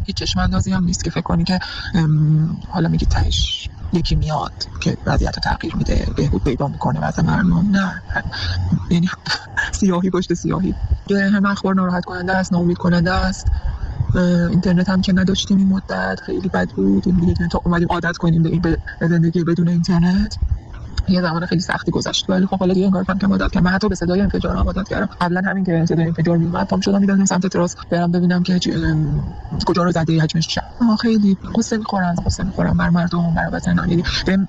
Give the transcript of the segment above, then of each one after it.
هیچ چشم اندازی هم نیست که فکر کنی که حالا میگی تهش یکی میاد که وضعیت رو تغییر میده، بهبود پیدا میکنه وضع مردم. نه، یعنی سیاهی پشت سیاهی. هم اخبار ناراحت کننده است، ناامید کننده است. اینترنت هم که نداشتیم این مدت خیلی بد بود. این دیگه تا اومدیم عادت کنیم به این زندگی بدون اینترنت، یه زمان خیلی سختی گذشت. ولی خب حالا دیگه انگار کم عادت کردم. من حتی به صدای انفجار هم عادت کردم. قبلا همین که صدای انفجار میومد پام شدم میدادم سمت تراس برم ببینم که کجا رو زده، حجمش چقدر. خیلی قصه میخورم بر مردم، بر وطنم. یعنی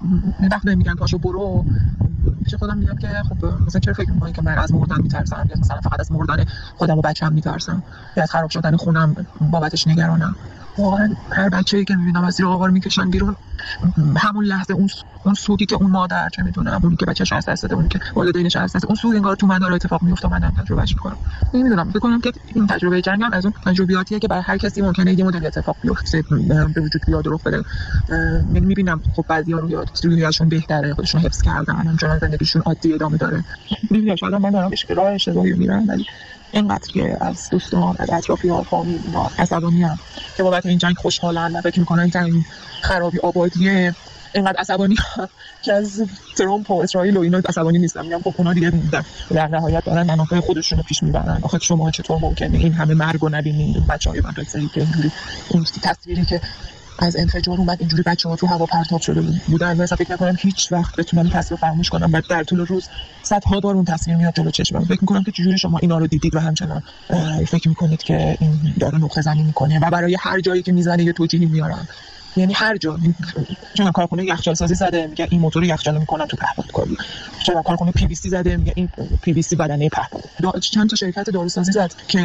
وقتی میگن پاشو برو، پیش خودم میگم که خب مثلا چرا فکر می‌کنی که من از مردن میترسم، یا مثلا فقط از مردن خودم و بچه‌م میترسم، یا از خراب شدن خونم بابتش نگرانم. واقعا هر بچه‌ای که می‌بینم از زیر آوار میکشن بیرون، همون لحظه اون سودی که اون مادر چه میدونم، اونی که بچه‌ش از دست داده، اون که والدینش از دست، اون سود انگار تو من داره اتفاق میفته، منم تجربهش می‌کنم. نمیدونم، فکر کنم که این تجربه جنگم از اون تجربیاتیه که برای هر کسی ممکنه یه مدل اتفاق بیفته، به وجود بیاد و رخ بده. می‌بینم خب بعضی‌ها رویاشون بهتره، خودشون حفظ کردن، همچنان زندگیشون عادی ادامه داره. می‌بینم شاید من دارم راه اشتباهی میرم، ولی اینقدر که از دوستان، از اطرافیان، فامیل عصبانی‌ام که بابت این جنگ خوشحالن و فکر می‌کنن که این خرابی آبادیه. اینقدر عصبانی که از ترامپ و اسرائیل و اینا عصبانی نیستم. میگم خب اونا دیگه در نهایت دارن منافع خودشون رو پیش میبرن. آخه شما چطور ممکنه این همه مرگ رو نبینید؟ بچه‌های مدرسه‌ای که اینجوری، اون تصویری که از انفجار اومد اینجوری بچه‌ها تو هوا پرتاب شده بودن، مثلا فکر نکنم هیچ وقت بتونم تصویر فراموش کنم. بعد در طول روز صدها بار اون تصویر میاد جلو چشمم. فکر می‌کنم که چجوری شما اینا رو دیدید و همچنان فکر می‌کنید که این داره نقطه زنی می‌کنه و برای هر جایی که میزنه یه توجیهی میارن. یعنی هر جا چون کارخونه یخچال سازی زده میگه این موتور یخچال میکنن تو پهپادکاری، چون کارخونه پی وی سی زده میگه این پی وی سی بدنه پهپاد. چند تا شرکت داروسازی زد که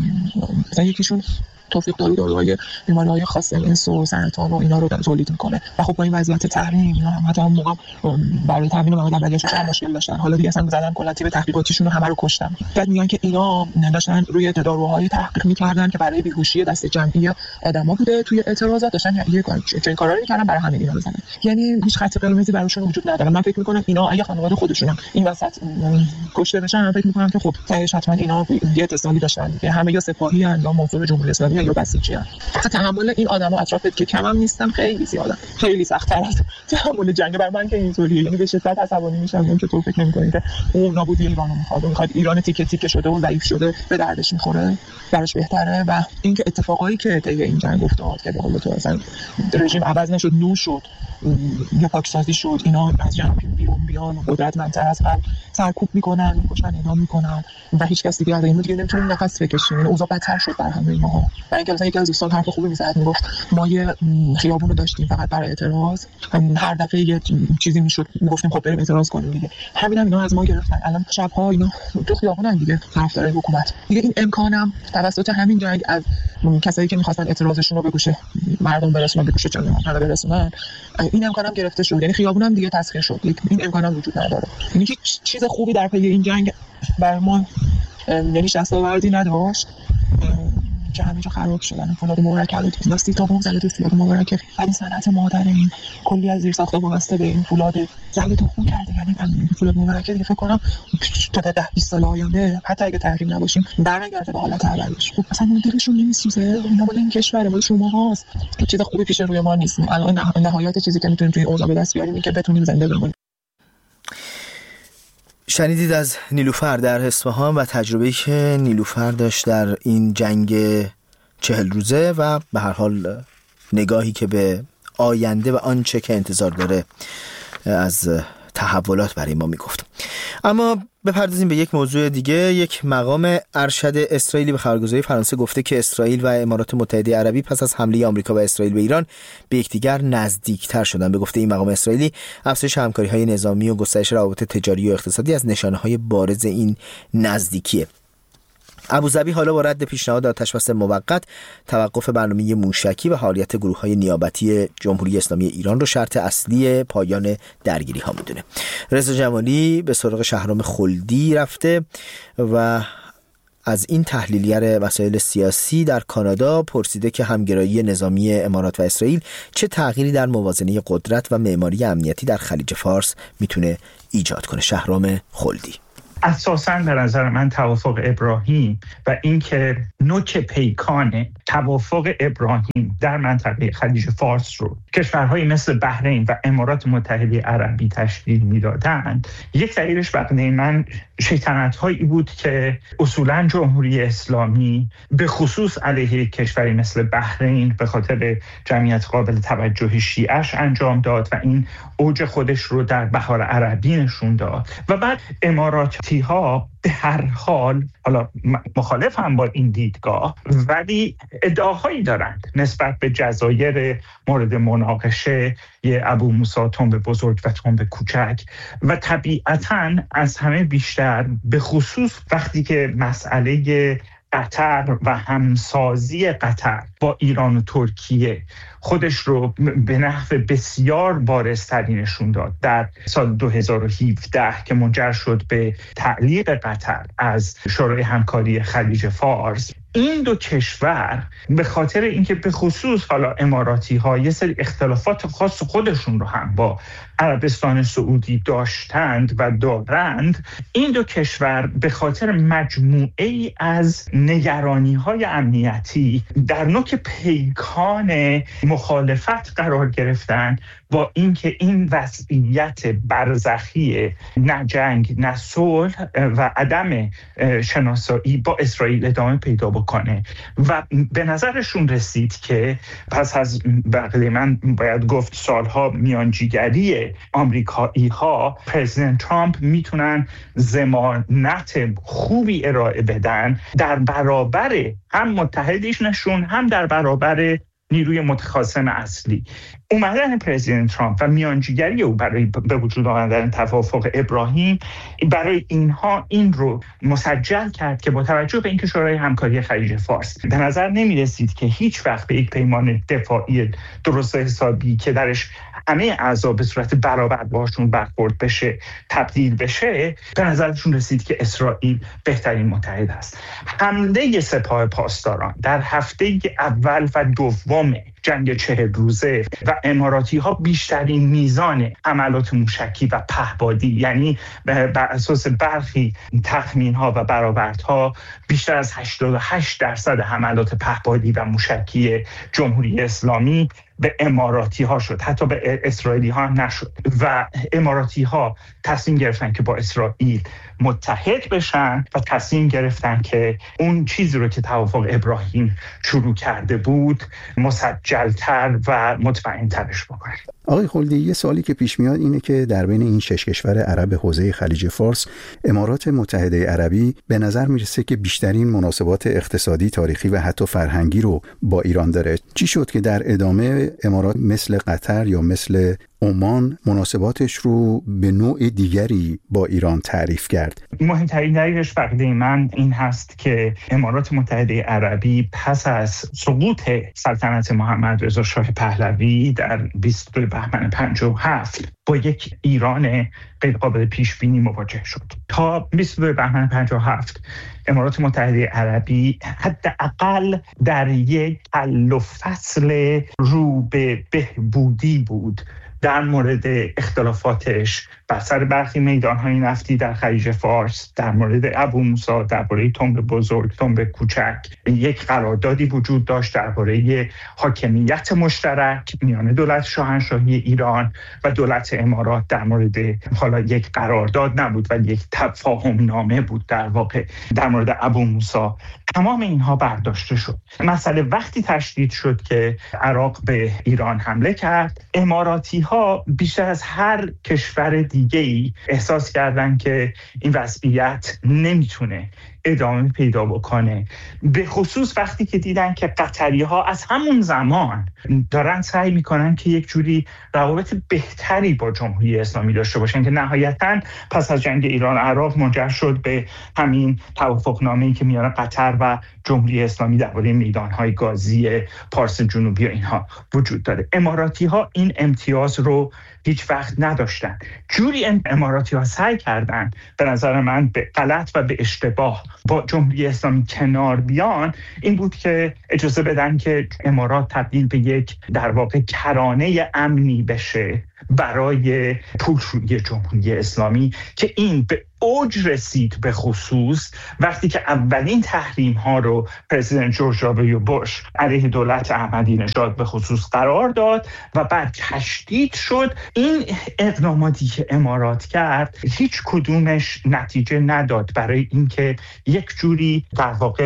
مثلا یکیشون توفیق داروهای بیماری‌های خاص انس و سرطان و اینا رو تولید میکنه و خب با این وضعیت تحریم اینا هم حتی اون موقع برای تامین مواد اولیه‌شون چند مشکل داشتن. حالا دیگه اصلا زدن کلا تیم تحقیقاتیشون رو همه رو کشتن. بعد میگن که اینا داشتن روی داروهای تحقیق میکردن که برای بیهوشی دست جمعی آدما بوده. توی اعتراضات داشتن یه چنین کارا رو میکردن برای همین اینا بزنن. یعنی هیچ خط قرمزی براشون وجود نداره. من فکر میکنم اینا اگه خانواده خودشون این وسط کشته بشن، من فکر میکنم که خب تهش حتما اینا یه اتصالی داشتن که همه یا سپاهی ان یا منظور جمهوری اسلامی یا بسیجی ان. تحمل این آدما اطرافت که کم هم نیستن، خیلی زیادن، خیلی سخت‌تر از تحمل جنگ برای من که اینطوریه. یعنی به شدت عصبانی میشم که تو فکر نمی‌کنی که اون نابودی ایرانو میخواد ایران تیکه تیکه شده و ضعیف شده به دردش میخوره، براش بهتره. و اینکه اتفاقایی که طی این جنگ افتاد که به قول تو اصلا رژیم عوض نشد، نو شد یا پاکسازی شد، اینا از جنگ بیرون بیان قدرتمندتر از قبل سرکوب میکنن، میکشن، اعدام میکنن و هیچ کس دیگه از این دیگه نمیتونه نفس بکشه. این اوضاع بدتر شد بر همه ماها. و اینکه مثلا یکی از دوستان حرف خوبی میزد، میگفت ما یه خیابون رو داشتیم فقط برای اعتراض، هر دفعه یه چیزی میشد میگفتیم خب بریم اعتراض کنیم دیگه. همینا اینا از ما گرفتن. الان شب‌ها اینا تو خیابونن دیگه، طرفدار حکومت دیگه. این امکانم توسط همین جنگ از کسایی که می‌خواستن اعتراضشون رو به گوش مردم برسونن، به گوش جامعه برسونن، این امکانم گرفته شد. یعنی خیابونم دیگه تسخیر شد. این امکانم وجود نداره. یعنی هیچ چیز خوبی در پی این جنگ بر ما یعنی دستاوردی نداشت که همینجا خراب شدن. فولاد مبارک الوتی دستی تا بوم زده فولاد مبارک، این صنعت مادر این کلی از زیر ساخت‌ها وابسته به این فولاد زنگ تخم کرده. یعنی فولاد مبارک دیگه فکر کنم تا 10-20 سال آینده حتی اگه تحریم نباشیم برنگرده به حالت اولش. خب مثلا دلشون نمیسوزه، اینا مال این کشوره، مال شماهاست. چیز خوبی پیش روی ما نیست. الان نهایت چیزی که میتونیم توی اوضاع به دست بیاریم اینه که بتونیم زنده بمونیم. شنیدید از نیلوفر در اصفهان و تجربه‌ای که نیلوفر داشت در این جنگ 40 روزه و به هر حال نگاهی که به آینده و آنچه که انتظار داره از تحولات برای ما میگفت. اما بپردازیم به یک موضوع دیگه. یک مقام ارشد اسرائیلی به خبرگزاری فرانسه گفته که اسرائیل و امارات متحده عربی پس از حمله آمریکا و اسرائیل به ایران به یکدیگر نزدیکتر شدن. به گفته این مقام اسرائیلی، افزایش همکاری‌های نظامی و گسترش روابط تجاری و اقتصادی از نشانه‌های بارز این نزدیکیه. ابوظبی حالا با رد پیشنهاد آتش‌بس موقت، توقف برنامه موشکی و فعالیت گروه‌های نیابتی جمهوری اسلامی ایران رو شرط اصلی پایان درگیری‌ها می‌دونه. رضا جمالی به سراغ شهرام خلدی رفته و از این تحلیلگر مسائل سیاسی در کانادا پرسیده که همگرایی نظامی امارات و اسرائیل چه تغییری در موازنه قدرت و معماری امنیتی در خلیج فارس میتونه ایجاد کنه. شهرام خلدی: اساساً به نظر من توافق ابراهیم و اینکه نوک پیکان توافق ابراهیم در منطقه خلیج فارس رو کشورهای مثل بحرین و امارات متحده عربی تشکیل میدادند، یک دلیلش بقیه من شیطنت‌هایی بود که اصولاً جمهوری اسلامی به خصوص علیه کشوری مثل بحرین به خاطر جمعیت قابل توجه شیعش انجام داد و این اوج خودش رو در بهار عربی نشون داد. و بعد اماراتی ها به هر حال، حالا مخالف هم با این دیدگاه، ولی ادعاهایی دارند نسبت به جزایر مورد مناقشه، یه ابو موسی تنب بزرگ و تنب کوچک، و طبیعتاً از همه بیشتر به خصوص وقتی که مسئله قطر و همسازی قطر با ایران و ترکیه خودش رو به نحو بسیار بارزتری نشون داد در سال 2017 که منجر شد به تعلیق قطر از شورای همکاری خلیج فارس. این دو کشور به خاطر اینکه به خصوص حالا اماراتی ها یه سری اختلافات خاص خودشون رو هم با عربستان سعودی داشتند و دارند، این دو کشور به خاطر مجموعه ای از نگرانی های امنیتی در نوک پیکان مخالفت قرار گرفتن با اینکه این وضعیت برزخی نه جنگ نه صلح و عدم شناسایی با اسرائیل ادامه پیدا بکنه. و به نظرشون رسید که پس از بقیه من باید گفت سالها میانجیگری آمریکایی ها، پرزیدنت ترامپ میتونن ضمانت خوبی ارائه بدن در برابر هم متحدینشون هم در برابر نیروی متخاصم اصلی. اومدن پرزیدنت ترامپ و میانجیگری او برای به وجود آمدن توافق ابراهیم برای اینها این رو مسجل کرد که با توجه به اینکه شورای همکاری خلیج فارس به نظر نمی رسید که هیچ وقت به یک پیمان دفاعی درست حسابی که درش همه اعضا به صورت برابر باشون برخورد بشه تبدیل بشه، به نظرشون رسید که اسرائیل بهترین متحد است. حمله سپاه پاسداران در هفته اول و دوم جنگ 40 روزه و اماراتی ها بیشترین میزان حملات موشکی و پهپادی، یعنی بر اساس برخی تخمین ها و برآوردها بیشتر از 88% حملات پهپادی و موشکی جمهوری اسلامی به اماراتی ها شد، حتی به اسرائیلی ها نشد. و اماراتی ها تصمیم گرفتن که با اسرائیل متحد بشن و تصمیم گرفتن که اون چیزی رو که توافق ابراهیم شروع کرده بود مسجلتر و مطمئن‌ترش بکنن. آقای خلدی، یه سوالی که پیش میاد اینه که در بین این 6 کشور عرب حوزه خلیج فارس، امارات متحده عربی به نظر میرسه که بیشترین مناسبات اقتصادی، تاریخی و حتی فرهنگی رو با ایران داره. چی شد که در ادامه امارات مثل قطر یا مثل عمان مناسباتش رو به نوع دیگری با ایران تعریف کرد؟ مهمترین دلیلش بقیه من این هست که امارات متحده عربی پس از سقوط سلطنت محمد رضا شاه پهلوی در 22 بهمن 57 با یک ایران غیر قابل پیش بینی مواجه شد. تا 22 بهمن 57 امارات متحده عربی حداقل در یک حل و فصل رو به بهبودی بود در مورد اختلافاتش بر سر برخی میدان‌های نفتی در خلیج فارس، در مورد ابو موسی، درباره تنب بزرگ، تنب کوچک. یک قراردادی وجود داشت درباره حاکمیت مشترک میان دولت شاهنشاهی ایران و دولت امارات. در مورد حالا یک قرارداد نبود ولی یک تفاهم نامه بود در واقع در مورد ابو موسی. تمام اینها برداشته شد. مسئله وقتی تشدید شد که عراق به ایران حمله کرد، اماراتی ها بیشتر از هر کشور دیگه‌ای احساس کردن که این وضعیت نمیتونه ادامه پیدا بکنه، به خصوص وقتی که دیدن که قطری ها از همون زمان دارن سعی میکنن که یک جوری روابط بهتری با جمهوری اسلامی داشته باشن که نهایتاً پس از جنگ ایران عراق منجر شد به همین توافقنامه‌ای که میان قطر و جمهوری اسلامی درباره میدان‌های گازی پارس جنوبی و اینها وجود داره. اماراتی ها این امتیاز رو هیچ وقت نداشتن. جوری اماراتی ها سعی کردن به نظر من به غلط و به اشتباه با جمهوری اسلامی کنار بیان، این بود که اجازه بدن که امارات تبدیل به یک در واقع کرانه امنی بشه برای پولشویی جمهوری اسلامی که این به اوج رسید، به خصوص وقتی که اولین تحریم ها رو پرزیدنت جورج دابلیو بوش علیه دولت احمدی نژاد به خصوص قرار داد و بعد تشدید شد. این اقداماتی که امارات کرد هیچ کدومش نتیجه نداد برای اینکه یک جوری در واقع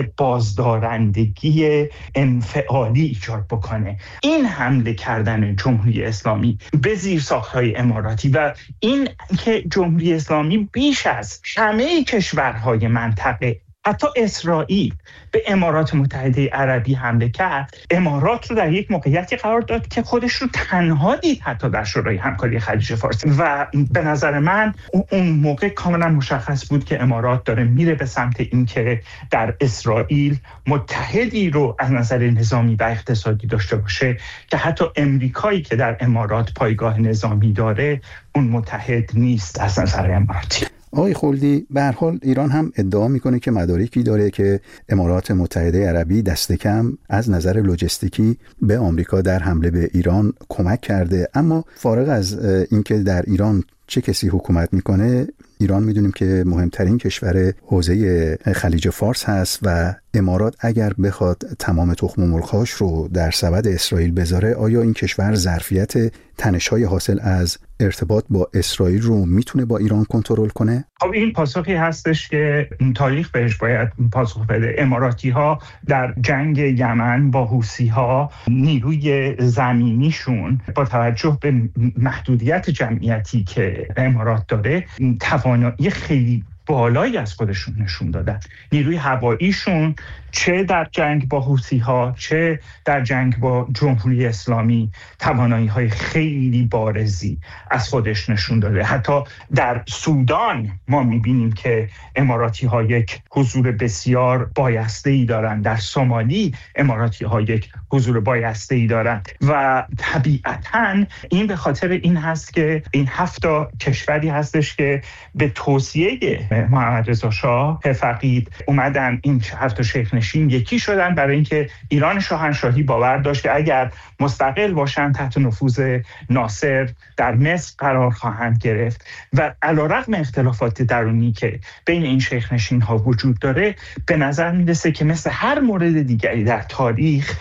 بازدارندگی انفعالی ایجاد بکنه. این حمله کردن جمهوری اسلامی به زیرساخت‌های اماراتی و این که جمهوری اسلامی بیش از همه کشورهای منطقه، حتی اسرائیل، به امارات متحده عربی حمله کرد، امارات رو در یک موقعیتی قرار داد که خودش رو تنها دید حتی در شورای همکاری خلیج فارس. و به نظر من اون موقع کاملا مشخص بود که امارات داره میره به سمت اینکه در اسرائیل متحدی رو از نظر نظامی و اقتصادی داشته باشه که حتی امریکایی که در امارات پایگاه نظامی داره اون متحد نیست از نظر اماراتی. آقای خلدی، به هر حال ایران هم ادعا میکنه که مدارکی داره که امارات متحده عربی دست کم از نظر لوجستیکی به آمریکا در حمله به ایران کمک کرده. اما فارغ از اینکه در ایران چه کسی حکومت میکنه، ایران میدونیم که مهمترین کشور حوزه خلیج فارس هست و امارات اگر بخواد تمام تخم مرغ‌هاش رو در سبد اسرائیل بذاره، آیا این کشور ظرفیت تنش‌های حاصل از ارتباط با اسرائیل رو میتونه با ایران کنترل کنه؟ خب این پاسخی هستش که تاریخ بهش باید پاسخ بده. اماراتی‌ها در جنگ یمن با حوثی‌ها نیروی زمینیشون با توجه به محدودیت جمعیتی که امارات داره توانایی خیلی بالایی از خودشون نشون دادن. نیروی هواییشون چه در جنگ با حوثی‌ها چه در جنگ با جمهوری اسلامی توانایی‌های خیلی بارزی از خودش نشون داده. حتی در سودان ما می‌بینیم که اماراتی‌ها یک حضور بسیار بایسته‌ای دارن. در سومالی اماراتی‌ها یک حضور بایسته‌ای دارن و طبیعتاً این به خاطر این هست که این 7 کشوری هستش که به توصیه محمد رضا شاه فقید اومدن این 7 شیخ نشین یکی شدن برای اینکه ایران شاهنشاهی باور داشت که اگر مستقل باشن تحت نفوذ ناصر در مصر قرار خواهند گرفت. و علیرغم اختلافات درونی که بین این شیخ نشین ها وجود داره، به نظر میرسه که مثل هر مورد دیگری در تاریخ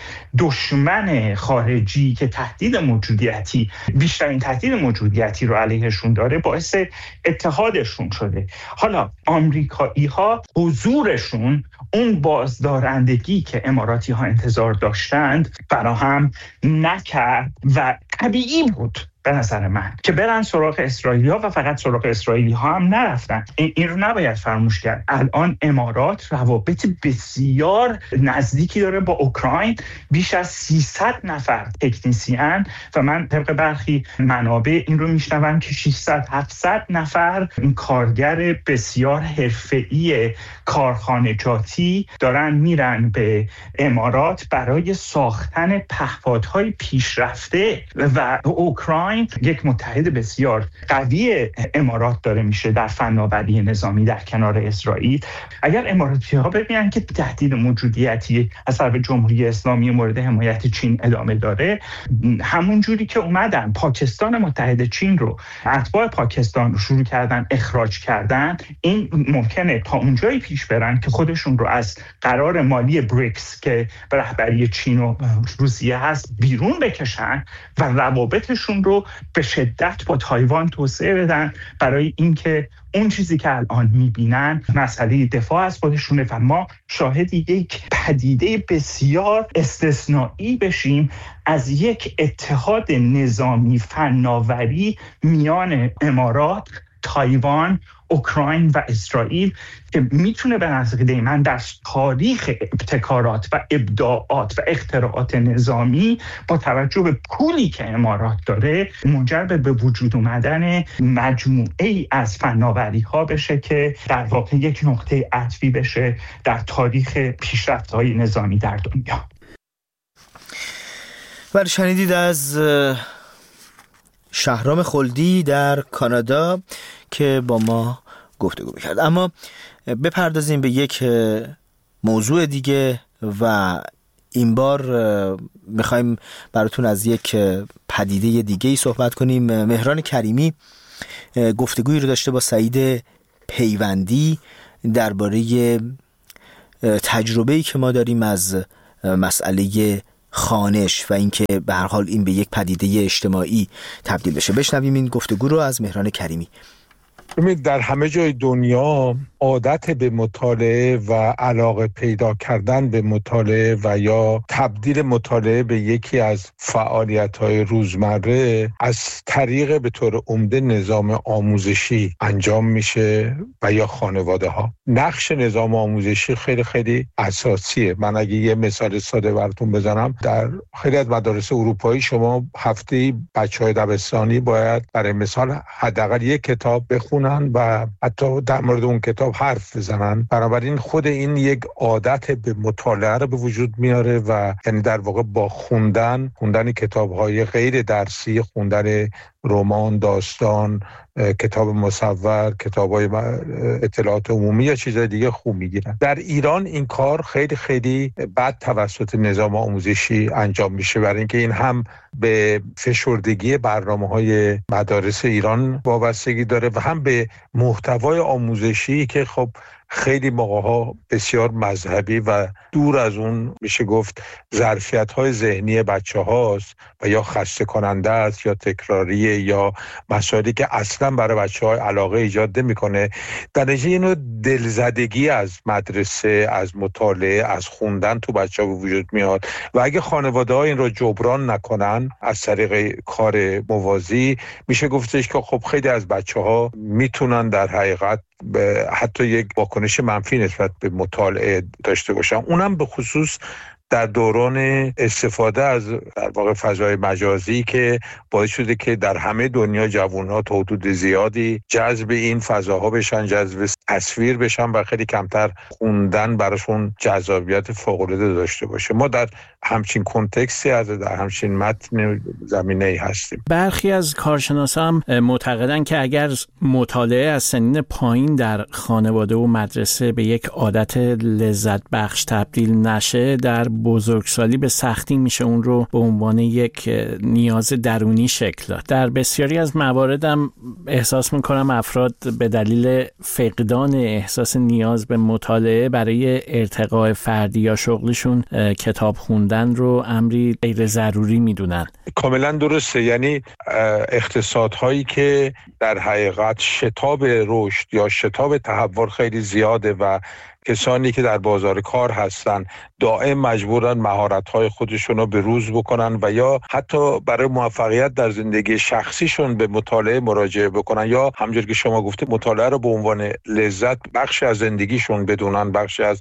دشمن خارجی که تهدید موجودیتی، بیشترین تهدید موجودیتی رو علیهشون داره، باعث اتحادشون شده. حالا آمریکایی ها حضورشون اون بازدارندگی که اماراتی ها انتظار داشتند فراهم نکرد و طبیعی بود به نظر من که برن سراغ اسرائیلی ها و فقط سراغ اسرائیلی ها هم نرفتن. این رو نباید فراموش کرد. الان امارات روابط بسیار نزدیکی داره با اوکراین، بیش از 300 نفر تکنیسیان و من طبق برخی منابع این رو میشنوم که 600-700 نفر کارگر بسیار حرفه‌ای کارخانجاتی دارن میرن به امارات برای ساختن پهپادهای پیشرفته و اوکراین یک متحد بسیار قوی امارات داره میشه در فناوری نظامی در کنار اسرائیل. اگر اماراتی‌ها ببینن که تهدید موجودیتی از طرف جمهوری اسلامی مورد حمایت چین ادامه داره، همون جوری که اومدن پاکستان متحد چین رو، اتباع پاکستان رو شروع کردن اخراج کردن، این ممکنه تا اونجایی پیش برن که خودشون رو از قرار مالی بریکس که به رهبری چین و روسیه هست بیرون بکشن و روابطشون رو به شدت با تایوان توسعه بدن برای اینکه اون چیزی که الان میبینن مسئله دفاع از خودشونه و ما شاهد یک پدیده بسیار استثنایی بشیم از یک اتحاد نظامی فناوری میان امارات، تایوان، اوکراین و اسرائیل که میتونه به نظر من در تاریخ ابتکارات و ابداعات و اختراعات نظامی با توجه به پولی که امارات داره منجر به وجود اومدن مجموعه‌ای از فناوری ها بشه که در واقع یک نقطه عطفی بشه در تاریخ پیشرفت‌های نظامی در دنیا. ولی شنیدید از شهرام خلدی در کانادا که با ما گفتگو کرد. اما بپردازیم به یک موضوع دیگه و این بار میخوایم براتون از یک پدیده دیگه ای صحبت کنیم. مهران کریمی گفتگویی رو داشته با سعید پیوندی درباره تجربه‌ای که ما داریم از مسئله خوانش و اینکه به هر حال این به یک پدیده اجتماعی تبدیل بشه. بشنویم این گفتگو رو از مهران کریمی. در همه جای دنیا عادت به مطالعه و علاقه پیدا کردن به مطالعه و یا تبدیل مطالعه به یکی از فعالیت‌های روزمره از طریق به طور عمده نظام آموزشی انجام میشه و یا خانواده ها. نقش نظام آموزشی خیلی خیلی اساسیه. من اگه یه مثال ساده براتون بزنم، در خیلی از مدارس اروپایی شما هفته‌ای بچه‌های دبستانی باید برای مثال حداقل یک کتاب بخونن و حتی در مورد اون کتاب حرف بزنن. بنابراین خود این یک عادت به مطالعه رو به وجود میاره و یعنی در واقع با خوندن کتاب‌های غیر درسی، خوندن رمان، داستان، کتاب مصور، کتاب‌های اطلاعات عمومی یا چیزای دیگه خوب میگیرن. در ایران این کار خیلی خیلی بد توسط نظام آموزشی انجام میشه، برای اینکه این هم به فشردگی برنامه‌های مدارس ایران وابستگی داره و هم به محتوای آموزشی که خب خیلی موقع‌ها بسیار مذهبی و دور از اون میشه گفت ظرفیت‌های ذهنی بچه‌هاست و یا خسته کننده است یا تکراریه یا مسائلی که اصلا برای بچه‌ها علاقه ایجاد نمی‌کنه. در نتیجه اینو دلزدگی از مدرسه، از مطالعه، از خوندن تو بچه‌ها به وجود میاد و اگه خانواده‌ها این رو جبران نکنن از طریق کار موازی، میشه گفتش که خب خیلی از بچه‌ها میتونن در حقیقت حتی یک واکنش منفی نسبت به مطالعه داشته باشن. اونم به خصوص در دوران استفاده از در واقع فضای مجازی که باعث شده که در همه دنیا جوان‌ها تا حدود زیادی جذب این فضاها بشن، جذب تصویر بشن و خیلی کمتر خوندن براشون جذابیت فوق‌العاده داشته باشه. ما در همچین کنتکستی در همچین متن زمینه‌ای هستیم. برخی از کارشناسان هم معتقدن که اگر مطالعه از سنین پایین در خانواده و مدرسه به یک عادت لذت بخش تبدیل نشه، در بزرگسالی به سختی میشه اون رو به عنوان یک نیاز درونی شکل داد. در بسیاری از مواردم احساس میکنم افراد به دلیل فقدان احساس نیاز به مطالعه برای ارتقاء فردی یا شغلشون کتاب خوندن رو امری غیر ضروری میدونن. کاملا درسته. یعنی اقتصادهایی که در حقیقت شتاب رشد یا شتاب تحول خیلی زیاده و کسانی که در بازار کار هستن دائم مجبورن مهارت‌های خودشون رو بروز بکنن و یا حتی برای موفقیت در زندگی شخصیشون به مطالعه مراجعه بکنن یا همونجوری که شما گفتید مطالعه رو به عنوان لذت بخشی از زندگیشون بدونن، بخشی از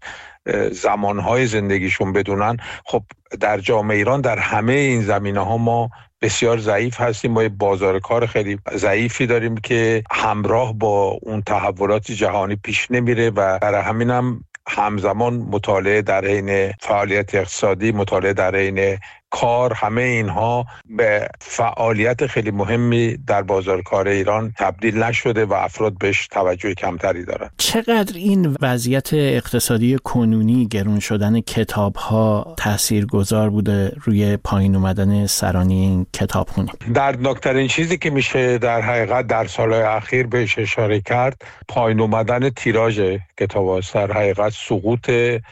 زمانهای زندگیشون بدونن. خب در جامعه ایران در همه این زمینه‌ها ما بسیار ضعیف هستیم. ما یه بازار کار خیلی ضعیفی داریم که همراه با اون تحولات جهانی پیش نمیره و برای همینم همزمان مطالعه در حین فعالیت اقتصادی، مطالعه در حین کار، همه اینها به فعالیت خیلی مهمی در بازار کار ایران تبدیل نشده و افراد بهش توجه کمتری دارن. چقدر این وضعیت اقتصادی کنونی، گرون شدن کتاب‌ها تاثیرگذار بوده روی پایین اومدن سرانی این کتابخوانی؟ دردناکترین چیزی که میشه در حقیقت در سالهای اخیر بهش اشاره کرد پایین اومدن تیراژ کتاب‌ها، در حقیقت سقوط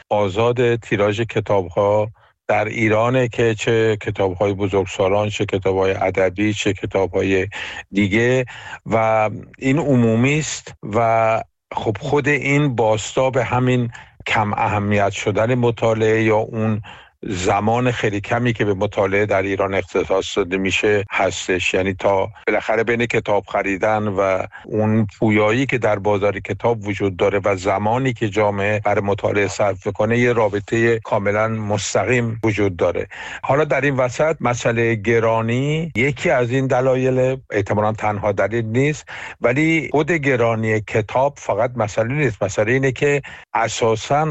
آزاد تیراژ کتاب‌ها در ایرانه که چه کتاب‌های بزرگسالان، چه کتاب‌های ادبی، چه کتاب‌های دیگه و این عمومی است و خب خود این بازتاب همین کم اهمیت شدن مطالعه یا اون زمان خیلی کمی که به مطالعه در ایران اختصاص داده میشه هستش. یعنی تا بالاخره بین کتاب خریدن و اون پویایی که در بازار کتاب وجود داره و زمانی که جامعه برای مطالعه صرف کنه یه رابطه کاملا مستقیم وجود داره. حالا در این وسط مسئله گرانی یکی از این دلایل، احتمالاً تنها دلیل نیست، ولی خود گرانی کتاب فقط مسئله نیست. مسئله اینه که اساساً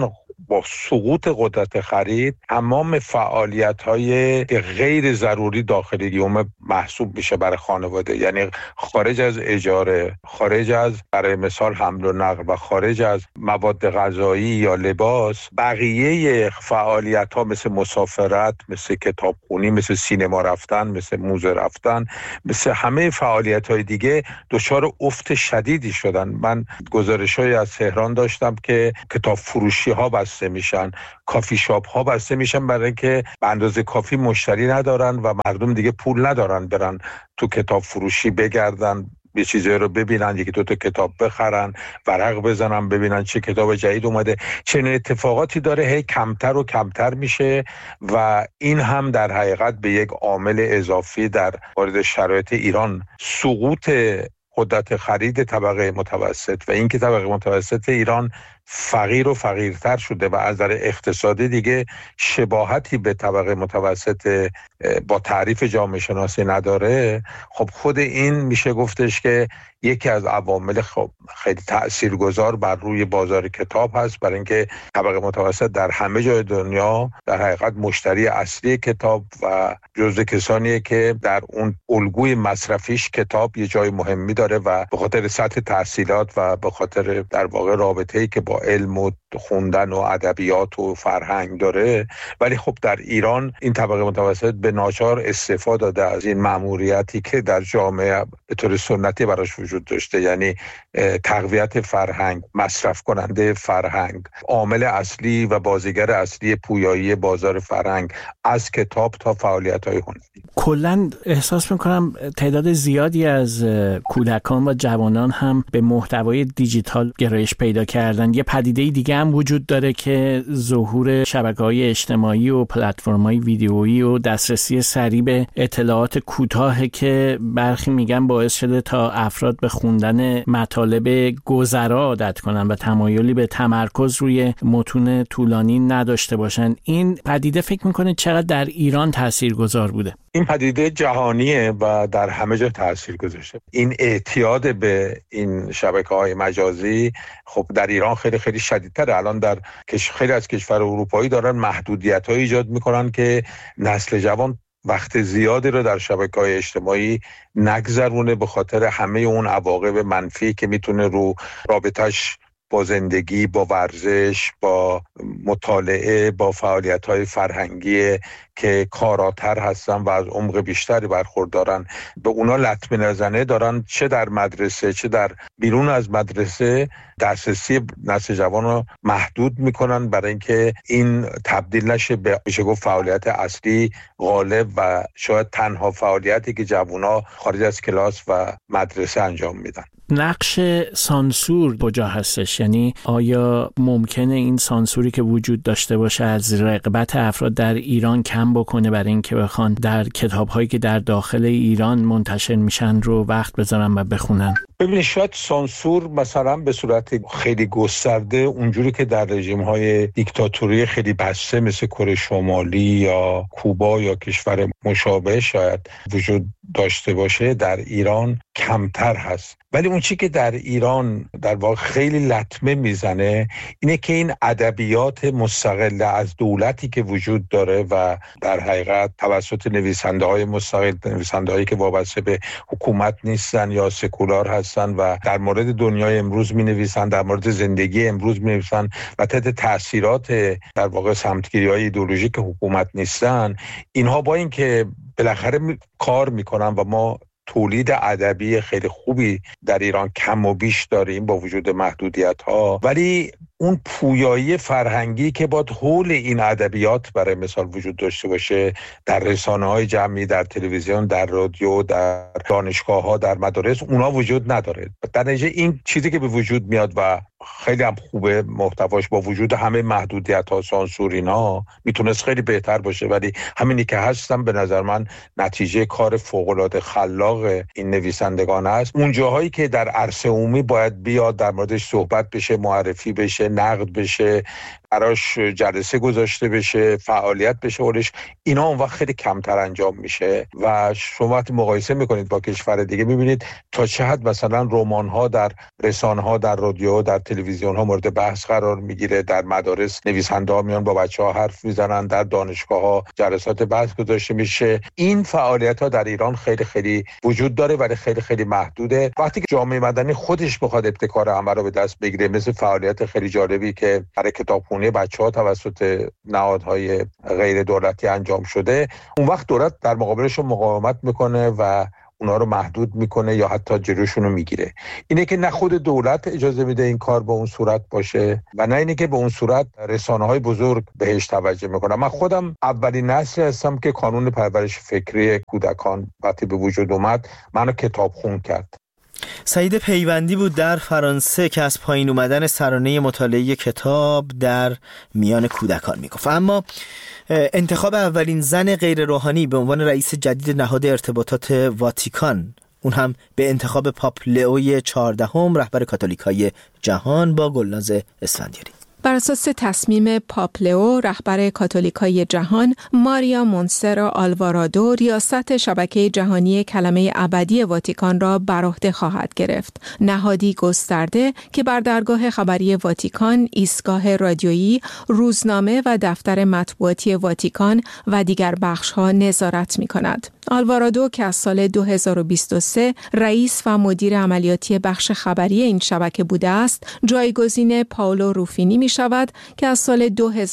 با سقوط قدرت خرید تمام فعالیت‌های غیر ضروری داخل یوم محسوب میشه برای خانواده، یعنی خارج از اجاره، خارج از برای مثال حمل و نقل و خارج از مواد غذایی یا لباس، بقیه فعالیت‌ها مثل مسافرت، مثل کتابخونی، مثل سینما رفتن، مثل موزه رفتن، مثل همه فعالیت‌های دیگه دچار افت شدیدی شدن. من گزارش‌هایی از تهران داشتم که کتاب فروشی‌ها بسته میشن، کافی شاپ‌ها بسته میشن برای اینکه به اندازه کافی مشتری ندارن و مردم دیگه پول ندارن برن تو کتاب فروشی بگردن، یه چیزی رو ببینن، یکی دو تا کتاب بخرن، ورق بزنن ببینن چه کتاب جدید اومده. چنین اتفاقاتی داره هی کمتر و کمتر میشه و این هم در حقیقت به یک عامل اضافی در مورد شرایط ایران، سقوط قدرت خرید طبقه متوسط و اینکه طبقه متوسط ایران فقیر و فقیرتر شده و از نظر اقتصادی دیگه شباهتی به طبقه متوسط با تعریف جامعه شناسی نداره. خب خود این میشه گفتش که یکی از عوامل خیلی تاثیرگذار بر روی بازار کتاب هست، برای اینکه طبقه متوسط در همه جای دنیا در حقیقت مشتری اصلی کتاب و جزو کسانیه که در اون الگوی مصرفیش کتاب یه جای مهمی داره و به خاطر سطح تحصیلات و به خاطر در واقع رابطه‌ای که با علم و خوندن و ادبیات و فرهنگ داره. ولی خب در ایران این طبقه متوسط به ناچار استفاده داده از این مأموریتی که در جامعه به طور سنتی براش وجود داشته، یعنی تقویت فرهنگ، مصرف کننده فرهنگ، عامل اصلی و بازیگر اصلی پویایی بازار فرهنگ از کتاب تا فعالیت‌های هنری. کلاً احساس می‌کنم تعداد زیادی از کودکان و جوانان هم به محتوای دیجیتال گرایش پیدا کردن. یه پدیده دیگه هم وجود داره که ظهور شبکه‌های اجتماعی و پلتفرم‌های ویدیویی و دسترسی سریع به اطلاعات کوتاه که برخی میگن باعث شده تا افراد به خوندن مطالب گذرا عادت کنن و تمایلی به تمرکز روی متون طولانی نداشته باشن. این پدیده فکر می‌کنید چقدر در ایران تاثیرگذار بوده؟ این پدیده جهانیه و در همه جا تاثیر گذاشته. این اعتیاد به این شبکه‌های مجازی خب در ایران خیلی خیلی شدیدتره. الان در خیلی از کشور اروپایی دارن محدودیت‌های ایجاد می‌کنن که نسل جوان وقت زیادی رو در شبکه‌های اجتماعی نگذرونه به خاطر همه اون عواقب منفی که میتونه رو رابطش با زندگی، با ورزش، با مطالعه، با فعالیت‌های فرهنگی که کاراتر هستن و از عمق بیشتری برخوردارن به اونا لطمه نزنه دارن، چه در مدرسه چه در بیرون از مدرسه دسترسی نسل جوان رو محدود میکنن برای اینکه این تبدیل نشه به میشه گفت فعالیت اصلی غالب و شاید تنها فعالیتی که جوونا خارج از کلاس و مدرسه انجام میدن. نقش سانسور کجا هستش؟ یعنی آیا ممکنه این سانسوری که وجود داشته باشه از رغبت افراد در ایران کم بکنه برای اینکه بخوان در کتاب‌هایی که در داخل ایران منتشر میشن رو وقت بذارن و بخونن؟ ببینید شاید سانسور مثلا به صورت خیلی گسترده اونجوری که در رژیم‌های دیکتاتوری خیلی بسته مثل کره شمالی یا کوبا یا کشور مشابه شاید وجود داشته باشه، در ایران کمتر هست. ولی اون چی که در ایران در واقع خیلی لطمه میزنه اینه که این ادبیات مستقل از دولتی که وجود داره و در حقیقت توسط نویسنده‌های مستقل، نویسنده‌هایی که وابسته به حکومت نیستن یا سکولار هستن و در مورد دنیای امروز می‌نویسن، در مورد زندگی امروز می‌نویسن و تحت تأثیرات در واقع سمتگیری‌های ایدئولوژیک حکومت نیستن، اینها با اینکه بالاخره کار میکنن و ما تولید ادبی خیلی خوبی در ایران کم و بیش داریم با وجود محدودیت‌ها، ولی اون پویایی فرهنگی که باید حول این ادبیات برای مثال وجود داشته باشه در رسانه‌های جمعی، در تلویزیون، در رادیو، در دانشگاه‌ها، در مدارس، اونا وجود نداره. در نتیجه این چیزی که به وجود میاد و خیلی هم خوبه محتواش با وجود همه محدودیت‌ها، سانسور اینا میتونست خیلی بهتر باشه، ولی همینی که هستم به نظر من نتیجه کار فوق‌العاده خلاق این نویسندگان است. اون جاهایی که در عرصه عمومی باید بیاد در موردش صحبت بشه، معرفی بشه، نقد بشه، براش جلسه گذاشته بشه، فعالیت بشه اولش، اینا اون وقت خیلی کمتر انجام میشه و شما وقتی مقایسه میکنید با کشور دیگه میبینید تا چه حد مثلا رمان‌ها در رسانه‌ها، در رادیو، در تلویزیون‌ها مورد بحث قرار میگیره، در مدارس نویسنده‌ها میان با بچه‌ها حرف میزنن، در دانشگاه‌ها جلسات بحث گذاشته میشه. این فعالیت‌ها در ایران خیلی خیلی وجود داره ولی خیلی خیلی محدوده. وقتی که جامعه مدنی خودش بخواد ابتکار عمل رو به دست بگیره، مثل فعالیت خیلی جالبی که برای کتابخونی بچه‌ها توسط نهادهای غیر دولتی انجام شده، اون وقت دولت در مقابلشون مقاومت میکنه و اونا رو محدود میکنه یا حتی جلوشون رو میگیره. اینه که نه خود دولت اجازه میده این کار به اون صورت باشه و نه اینه که به اون صورت رسانه‌های بزرگ بهش توجه میکنن. من خودم اولین نسل هستم که کانون پرورش فکری کودکان وقتی به وجود اومد منو کتابخون کرد. سعید پیوندی بود در فرانسه که از پایین اومدن سرانه مطالعه کتاب در میان کودکان میگفت. اما انتخاب اولین زن غیر روحانی به عنوان رئیس جدید نهاد ارتباطات واتیکان، اون هم به انتخاب پاپ لئوی 14 رهبر کاتولیکای جهان با گلناز اسفندیاری. بر اساس تصمیم پاپ لئو رهبر کاتولیکای جهان، ماریا مونسرا آلوارادو ریاست شبکه جهانی کلمه ابدی واتیکان را بر عهده خواهد گرفت. نهادی گسترده که بر درگاه خبری واتیکان، ایستگاه رادیویی، روزنامه و دفتر مطبوعاتی واتیکان و دیگر بخش‌ها نظارت می‌کند. آلوارادو که از سال 2023 رئیس و مدیر عملیاتی بخش خبری این شبکه بوده است، جایگزین پائولو روفینی می شود که از سال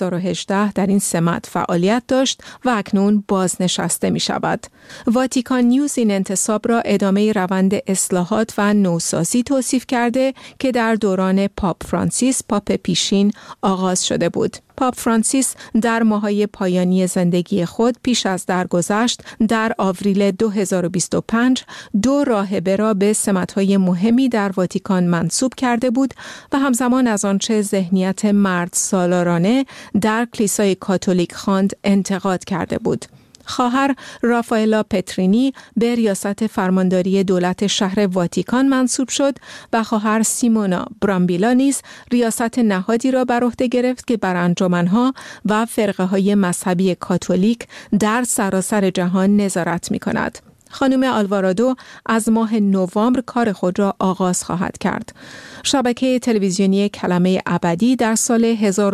2018 در این سمت فعالیت داشت و اکنون بازنشسته می شود. واتیکان نیوز این انتصاب را ادامه روند اصلاحات و نوسازی توصیف کرده که در دوران پاپ فرانسیس، پاپ پیشین، آغاز شده بود. پاپ فرانسیس در ماه‌های پایانی زندگی خود پیش از درگذشت در آوریل 2025 2 راهبه را به سمت‌های مهمی در واتیکان منصوب کرده بود و همزمان از آنچه ذهنیت مرد سالارانه در کلیسای کاتولیک خواند انتقاد کرده بود. خواهر رافائلا پترینی به ریاست فرمانداری دولت شهر واتیکان منصوب شد و خواهر سیمونا برامبیلا نیز ریاست نهادی را بر عهده گرفت که بر انجمن‌ها و فرقه‌های مذهبی کاتولیک در سراسر جهان نظارت می‌کند. خانم آلوارادو از ماه نوامبر کار خود را آغاز خواهد کرد. شبکه تلویزیونی کلمه ابدی در سال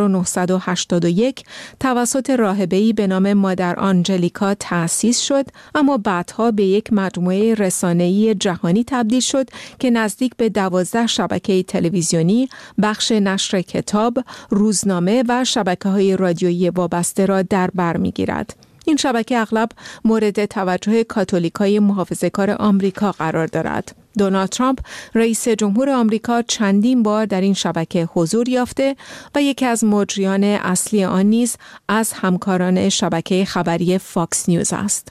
1981 توسط راهبه‌ای به نام مادر آنجلیکا تأسیس شد، اما بعدها به یک مجموعه رسانه‌ای جهانی تبدیل شد که نزدیک به 12 شبکه تلویزیونی، بخش نشر کتاب، روزنامه و شبکه‌های رادیویی وابسته را در بر می‌گیرد. این شبکه اغلب مورد توجه کاتولیکای محافظه‌کار آمریکا قرار دارد. دونالد ترامپ رئیس جمهور آمریکا چندین بار در این شبکه حضور یافته و یکی از مجریان اصلی آن نیز از همکاران شبکه خبری فاکس نیوز است.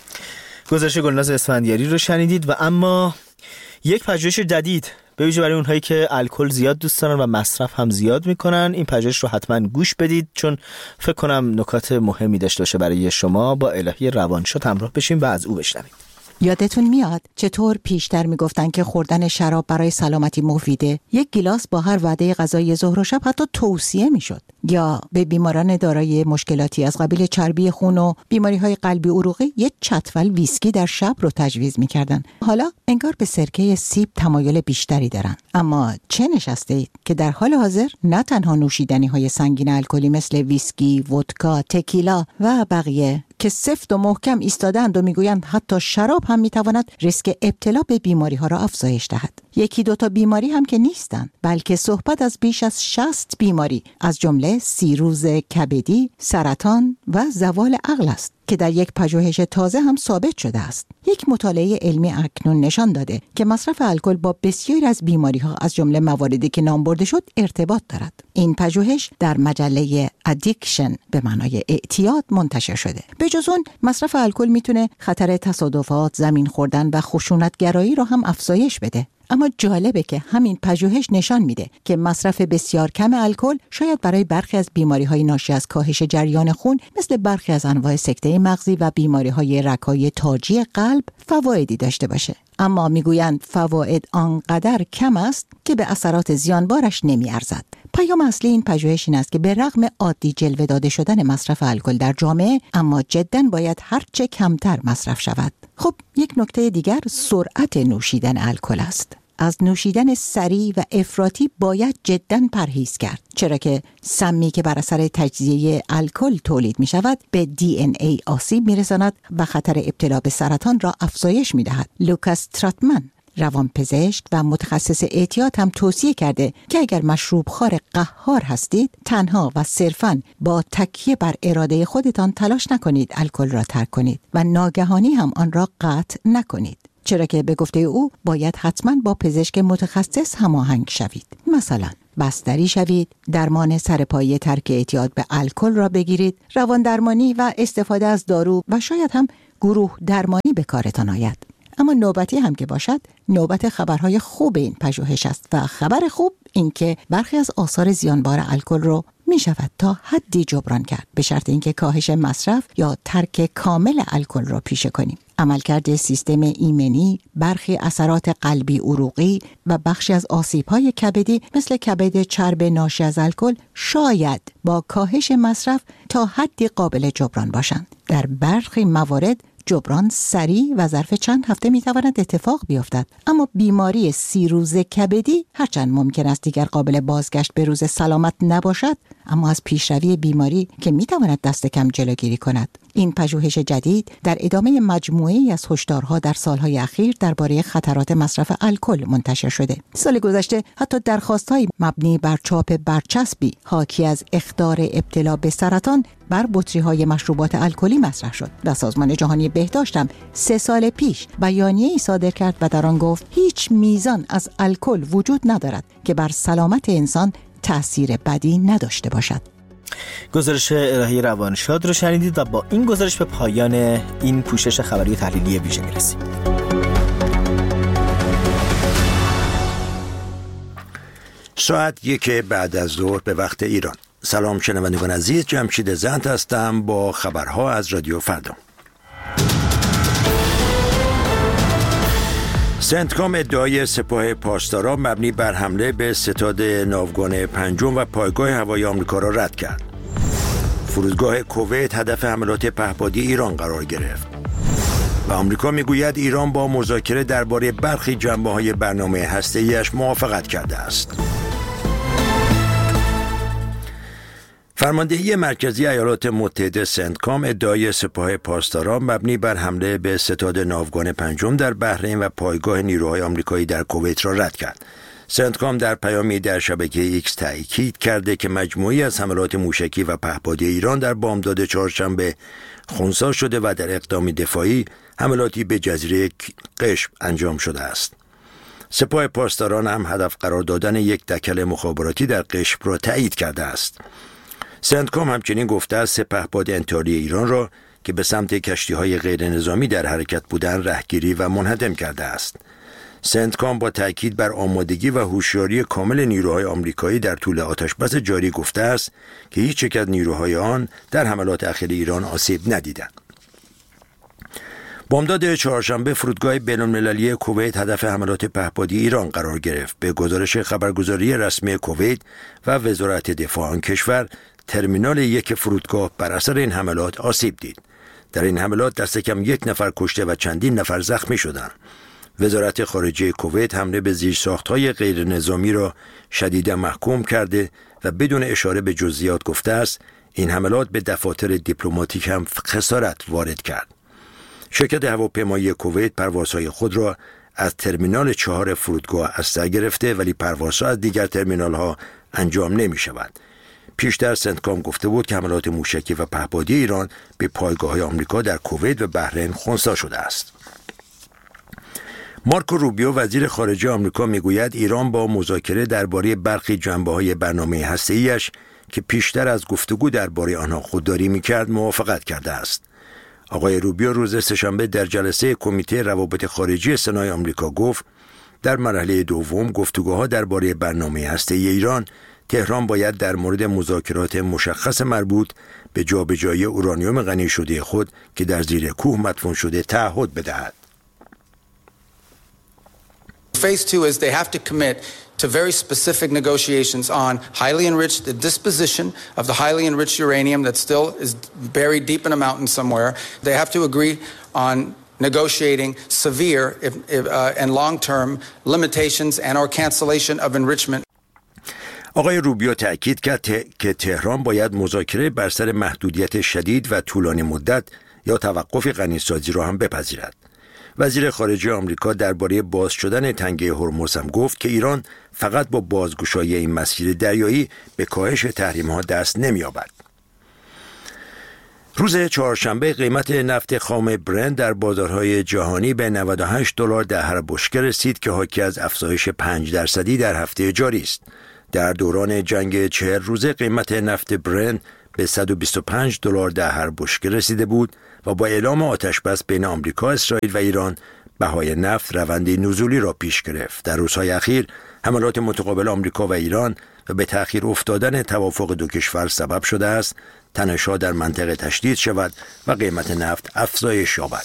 گزارش گلناز اسفندیاری رو شنیدید و اما یک پژوهش جدید به ویژه برای اونهایی که الکل زیاد دوست دارن و مصرف هم زیاد میکنن، این پژوهش رو حتما گوش بدید چون فکر کنم نکات مهمی داشته باشه برای شما. با الهی روانشاد همراه بشیم و از او بشنویم. یادتون میاد چطور پیشتر میگفتن که خوردن شراب برای سلامتی مفیده؟ یک گیلاس با هر وعده غذای ظهر و شب حتی توصیه میشد. یا به بیماران دارای مشکلاتی از قبیل چربی خون و بیماری‌های قلبی عروقی یک چتول ویسکی در شب رو تجویز میکردن. حالا انگار به سرکه سیب تمایل بیشتری دارن. اما چه نشسته اید که در حال حاضر نه تنها نوشیدنی‌های سنگین الکلی مثل ویسکی، ودکا، تکیلا و بقیه که سفت و محکم ایستادند و میگویند حتی شراب هم میتواند ریسک ابتلا به بیماری ها را افزایش دهد. 1-2 بیماری هم که نیستند، بلکه صحبت از بیش از 60 بیماری از جمله سیروز کبدی، سرطان و زوال عقل است که در یک پژوهش تازه هم ثابت شده است. یک مطالعه علمی اکنون نشان داده که مصرف الکل با بسیاری از بیماری‌ها از جمله مواردی که نام برده شد ارتباط دارد. این پژوهش در مجله ادیکشن به معنای اعتیاد منتشر شده. به جز اون مصرف الکل میتونه خطر تصادفات، زمین خوردن و خشونتگرایی را هم افزایش بده. اما جالبه که همین پژوهش نشان میده که مصرف بسیار کم الکل شاید برای برخی از بیماری‌های ناشی از کاهش جریان خون مثل برخی از انواع سکته مغزی و بیماری‌های رگ‌های تاجی قلب فوایدی داشته باشه. اما میگویند فواید آنقدر کم است که به اثرات زیانبارش نمیارزد. پیام اصلی این پژوهش این است که به رغم عادی جلوه داده شدن مصرف الکل در جامعه، اما جداً باید هرچه کمتر مصرف شود. خب یک نکته دیگر سرعت نوشیدن الکل است. از نوشیدن سریع و افراطی باید جداً پرهیز کرد، چرا که سمی که بر اثر تجزیه الکل تولید می شود به DNA آسیب می رساند و خطر ابتلا به سرطان را افزایش می دهد. لوکاس تراتمن، روانپزشک و متخصص اعتیاد، هم توصیه کرده که اگر مشروب خوار قهار هستید، تنها و صرفاً با تکیه بر اراده خودتان تلاش نکنید الکل را ترک کنید و ناگهانی هم آن را قطع نکنید، چرا که به گفته او باید حتما با پزشک متخصص هماهنگ شوید. مثلا بستری شوید، درمان سرپایی ترک اعتیاد به الکل را بگیرید، روان درمانی و استفاده از دارو و شاید هم گروه درمانی به کارتان آید. اما نوبتی هم که باشد، نوبت خبرهای خوب این پژوهش است و خبر خوب این که برخی از آثار زیانبار الکل رو می شود تا حدی جبران کرد، به شرط اینکه کاهش مصرف یا ترک کامل الکل را پیشه کنیم. عملکرد سیستم ایمنی، برخی اثرات قلبی عروقی و بخشی از آسیب‌های کبدی مثل کبد چرب ناشی از الکل شاید با کاهش مصرف تا حدی قابل جبران باشند. در برخی موارد جبران سریع و ظرف چند هفته میتواند اتفاق بیفتد، اما بیماری 30 روزه کبدی هرچند ممکن است دیگر قابل بازگشت به روز سلامت نباشد، اما از پیشروی بیماری که میتواند دست کم جلوگیری کند. این پژوهش جدید در ادامه مجموعه‌ای از هشدارها در سالهای اخیر درباره خطرات مصرف الکل منتشر شده. سال گذشته حتی درخواست‌های مبنی بر چاپ برچسبی حاکی از اخطار ابتلا به سرطان بر بطری‌های مشروبات الکلی مطرح شد و سازمان جهانی بهداشت هم 3 سال پیش بیانیه‌ای صادر کرد و در آن گفت هیچ میزان از الکل وجود ندارد که بر سلامت انسان تأثیر بدی نداشته باشد. گزارش الهی روانشاد رو شنیدید و با این گزارش به پایان این پوشش خبری تحلیلی ویژه میرسیم. ساعت 1 بعد از ظهر به وقت ایران. سلام شنوندگان عزیز، جمشید زند هستم با خبرها از رادیو فردا. سنتکام ادعای سپاه پاسداران مبنی بر حمله به ستاد ناوگان پنجم و پایگاه هوایی آمریکا را رد کرد. فرودگاه کویت هدف حملات پهپادی ایران قرار گرفت. و آمریکا میگوید ایران با مذاکره درباره برخی جنبه‌های برنامه هسته‌ایش موافقت کرده است. فرماندهی مرکزی ایالات متحده سنتکام ادعای سپاه پاسداران مبنی بر حمله به ستاد ناوگان پنجم در بحرین و پایگاه نیروهای آمریکایی در کویت را رد کرد. سنتکام در پیامی در شبکه ایکس تأکید کرده که مجموعی از حملات موشکی و پهپادی ایران در بامداد چهارشنبه خنثی شده و در اقدام دفاعی حملاتی به جزیره قشم انجام شده است. سپاه پاسداران هم هدف قرار دادن یک دکل مخابراتی در قشم را تایید کرده است. سنتکام همچنین گفته است سپهباد انتحاری ایران را که به سمت کشتی‌های غیر نظامی در حرکت بودند رهگیری و منهدم کرده است. سنتکام با تأکید بر آمادگی و هوشیاری کامل نیروهای آمریکایی در طول آتشبس جاری گفته است که هیچ یک از نیروهای آن در حملات اخیر ایران آسیب ندیدند. بامداد چهارشنبه فرودگاه بین‌المللی کویت هدف حملات پهپادی ایران قرار گرفت. به گزارش خبرگزاری رسمی کویت و وزارت دفاع آن کشور، ترمینال یک فرودگاه بر اثر این حملات آسیب دید. در این حملات دست کم 1 نفر کشته و چندین نفر زخمی شدند. وزارت خارجه کویت حمله به زیرساخت‌های غیر نظامی را شدیداً محکوم کرده و بدون اشاره به جزئیات گفته است این حملات به دفاتر دیپلماتیک هم خسارت وارد کرد. شرکت هواپیمایی کویت پروازهای خود را از ترمینال 4 فرودگاه از سر گرفته، ولی پروازها از دیگر ترمینال‌ها انجام نمی‌شود. پیشتر سنتکام گفته بود که حملات موشکی و پهپادی ایران به پایگاه‌های آمریکا در کویت و بحرین خنثی شده است. مارکو روبیو وزیر خارجه آمریکا میگوید ایران با مذاکره درباره برخی جنبه‌های برنامه هسته‌ایش که پیشتر از گفتگو درباره آنها خودداری می‌کرد موافقت کرده است. آقای روبیو روز سه‌شنبه در جلسه کمیته روابط خارجی سنای آمریکا گفت در مرحله دوم گفتگوها درباره برنامه هسته‌ای ایران، تهران باید در مورد مذاکرات مشخص مربوط به جابجایی اورانیوم غنی شده خود که در زیر کوه مدفون شده تعهد بدهد. Phase 2 is they have to commit to very specific negotiations on highly enriched, the disposition of the highly enriched uranium that still is buried deep in a mountain somewhere. They have to agree on negotiating severe and long-term limitations and or cancellation of enrichment. آقای روبیو تأکید کرد که تهران باید مذاکره بر سر محدودیت شدید و طولانی مدت یا توقف غنیسازی را هم بپذیرد. وزیر خارجه آمریکا درباره باز شدن تنگه هرمز هم گفت که ایران فقط با بازگشایی این مسیر دریایی به کاهش تحریم‌ها دست نمی‌یابد. روز چهارشنبه قیمت نفت خام برنت در بازارهای جهانی به $98 در هر بشکه رسید که حاکی از افزایش 5% در هفته جاری است. در دوران جنگ 40 روزه قیمت نفت برنت به $125 در هر بشکه رسیده بود و با اعلام آتشبس بین آمریکا، اسرائیل و ایران بهای نفت روندی نزولی را پیش گرفت. در روزهای اخیر حملات متقابل آمریکا و ایران و به تأخیر افتادن توافق دو کشور سبب شده است تنش‌ها در منطقه تشدید شود و قیمت نفت افزایش یابد.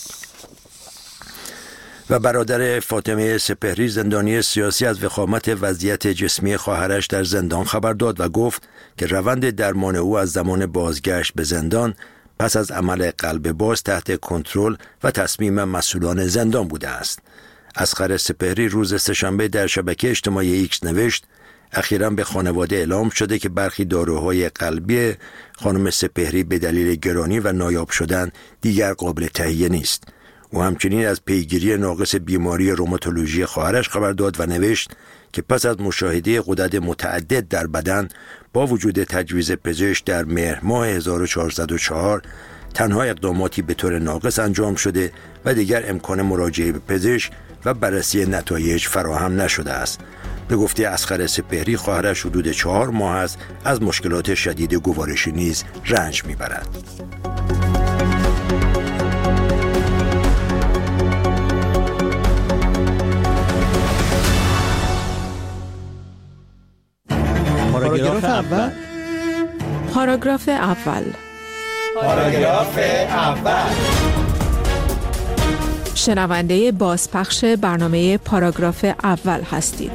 و برادر فاطمه سپهری زندانی سیاسی از وخامت وضعیت جسمی خواهرش در زندان خبر داد و گفت که روند درمان او از زمان بازگشت به زندان پس از عمل قلب باز تحت کنترل و تصمیم مسئولان زندان بوده است. اصغر سپهری روز سه‌شنبه در شبکه اجتماعی ایکس نوشت اخیراً به خانواده اعلام شده که برخی داروهای قلبی خانم سپهری به دلیل گرانی و نایاب شدن دیگر قابل تهیه نیست. او همچنین از پیگیری ناقص بیماری روماتولوژی خواهرش خبر داد و نوشت که پس از مشاهده غدد متعدد در بدن با وجود تجویز پزشک در مهر ماه 1404 تنها اقداماتی به طور ناقص انجام شده و دیگر امکان مراجعه به پزشک و بررسی نتایج فراهم نشده است. به گفته اصغر سپهری خواهرش حدود 4 ماه است از مشکلات شدید گوارشی نیز رنج میبرد. پاراگراف اول. پاراگراف اول. پاراگراف اول. شنونده بازپخش برنامه پاراگراف اول هستید.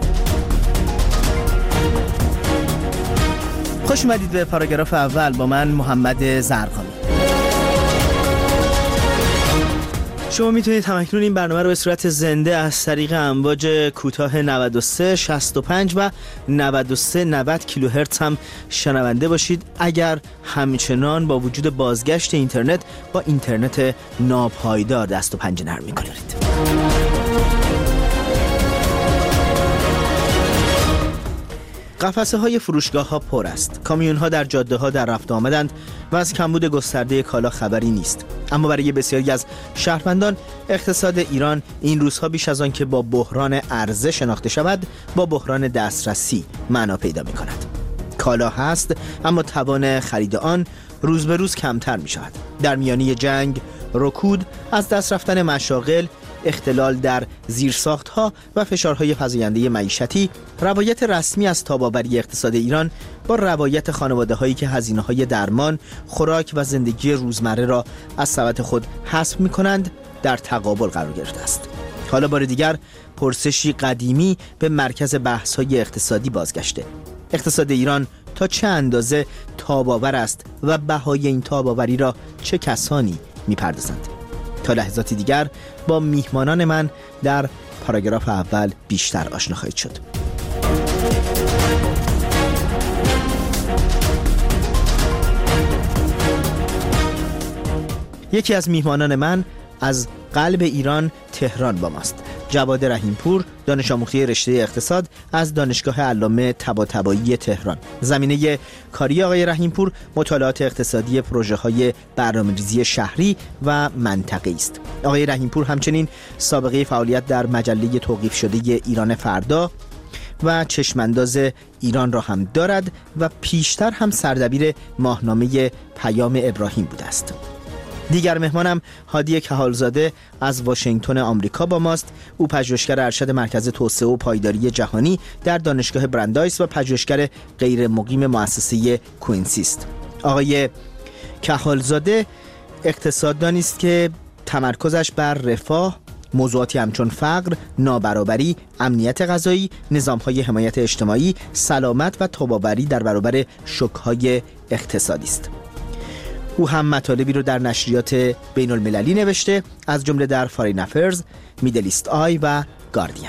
خوش اومدید به پاراگراف اول با من محمد زرقامی. شما میتونید همکنون این برنامه رو به صورت زنده از طریق امواج کوتاه 93 65 و 93 90 کیلوهرتز هم شنونده باشید اگر همچنان با وجود بازگشت اینترنت با اینترنت ناپایدار دست و پنجه نرم می‌کنید. قفسه های فروشگاه ها پر است. کامیون ها در جاده ها در رفت آمدند و از کمبود گسترده کالا خبری نیست. اما برای بسیاری از شهروندان اقتصاد ایران این روزها بیش از آن که با بحران عرضه شناخته شود با بحران دسترسی معنا پیدا می کند. کالا هست اما توان خرید آن روز به روز کمتر می شود. در میانه جنگ، رکود، از دست رفتن مشاغل، اختلال در زیرساخت‌ها و فشارهای فزاینده معیشتی، روایت رسمی از تاب‌آوری اقتصاد ایران با روایت خانواده‌هایی که هزینه‌های درمان، خوراک و زندگی روزمره را از ثروت خود حسب می‌کنند در تقابل قرار گرفته است. حالا بار دیگر پرسشی قدیمی به مرکز بحث‌های اقتصادی بازگشته. اقتصاد ایران تا چه اندازه تاب‌آور است و بهای این تاب‌آوری را چه کسانی می‌پردازند؟ تا لحظاتی دیگر با میهمانان من در پاراگراف اول بیشتر آشنا خواهید شد. یکی از میهمانان من از قلب ایران تهران با ماست. جواد رحیمپور، دانش آموخته رشته اقتصاد از دانشگاه علامه طباطبایی تهران. زمینه کاری آقای رحیمپور مطالعات اقتصادی پروژه‌های برنامه‌ریزی شهری و منطقه‌ای است. آقای رحیمپور همچنین سابقه فعالیت در مجله توقیف شده ایران فردا و چشمانداز ایران را هم دارد و پیشتر هم سردبیر ماهنامه پیام ابراهیم بوده است. دیگر مهمانم هادی کهالزاده از واشنگتن آمریکا با ماست. او پژوهشگر ارشد مرکز توسعه و پایداری جهانی در دانشگاه برندایس و پژوهشگر غیر مقیم مؤسسه کوینسی است. آقای کهالزاده اقتصاددانی است که تمرکزش بر رفاه، موضوعاتی همچون فقر، نابرابری، امنیت غذایی، نظام‌های حمایت اجتماعی، سلامت و تاب‌آوری در برابر شوک‌های اقتصادی است. او هم مطالبی رو در نشریات بین المللی نوشته، از جمله در فارین افرز، میدل ایست آی و گاردین.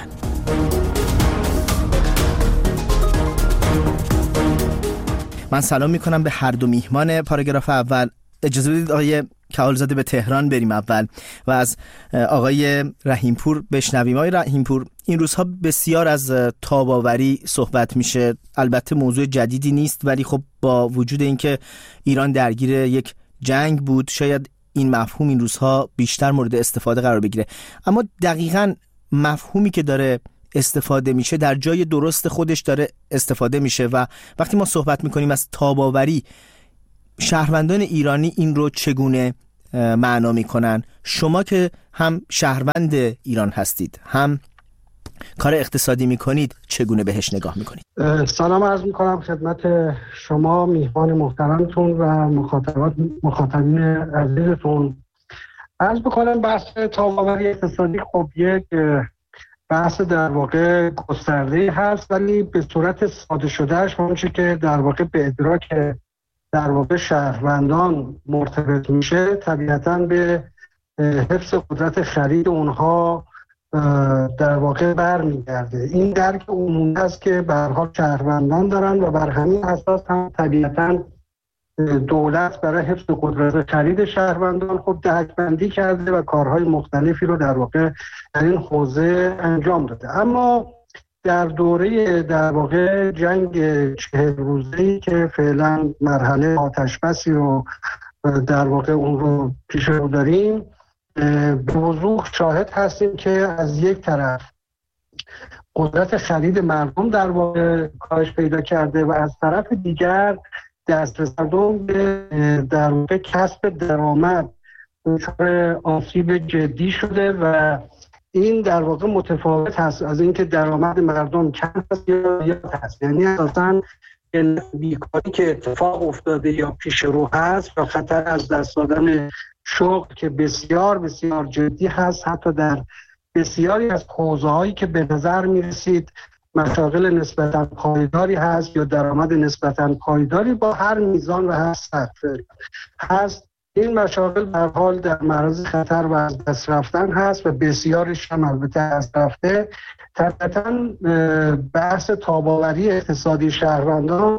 من سلام میکنم به هر دو میهمان پاراگراف اول. اجازه بدید آقای کهالزاده به تهران بریم اول و از آقای رحیمپور بشنویم. آقای رحیمپور، این روزها بسیار از تاب‌آوری صحبت میشه. البته موضوع جدیدی نیست، ولی خب با وجود اینکه ایران درگیر یک جنگ بود شاید این مفهوم این روزها بیشتر مورد استفاده قرار بگیره. اما دقیقاً مفهومی که داره استفاده میشه در جای درست خودش داره استفاده میشه و وقتی ما صحبت میکنیم از تاب‌آوری، شهروندان ایرانی این رو چگونه معنا میکنن؟ شما که هم شهروند ایران هستید هم کار اقتصادی میکنید، چگونه بهش نگاه میکنید؟ سلام عرض میکنم خدمت شما میهمان محترمتون و مخاطبین عزیزتون. عرض بکنم بحث تاب‌آوری اقتصادی خب یک بحث در واقع گسترده هست، ولی به صورت ساده شدهش اونچه که در واقع به ادراک در واقع شهروندان مرتبط میشه طبیعتاً به حفظ قدرت خرید اونها در واقع برمیگرده. این درک عمومی است که به هر حال شهروندان دارن و بر همین اساس هم طبیعتاً دولت برای حفظ قدرت خرید شهروندان خب دهک‌بندی کرده و کارهای مختلفی رو در واقع در این حوزه انجام داده. اما در دوره در واقع جنگ 40 روزه‌ای که فعلا مرحله آتش‌بسی رو در واقع اون رو پیش رو داریم، به وضوح شاهد هستیم که از یک طرف قدرت خرید مردم در واقع کاهش پیدا کرده و از طرف دیگر دسترس مردم به در واقع کسب درآمد دچار آسیب جدی شده و این در واقع متفاوت هست از اینکه درآمد مردم کم هست یا هست. یعنی اساساً بیکاری که اتفاق افتاده یا پیش رو هست و خطر از دست دادن شغل که بسیار بسیار جدی هست، حتی در بسیاری از حوزه‌هایی که به نظر می‌رسید مشاغل نسبتاً پایداری هست یا درآمد نسبتاً پایداری با هر میزان و هر سطح هست، این مشاغل به هر حال در معرض خطر و از دست رفتن هست و بسیارش هم البته از رفته. طبعاً بحث تاب‌آوری اقتصادی شهروندان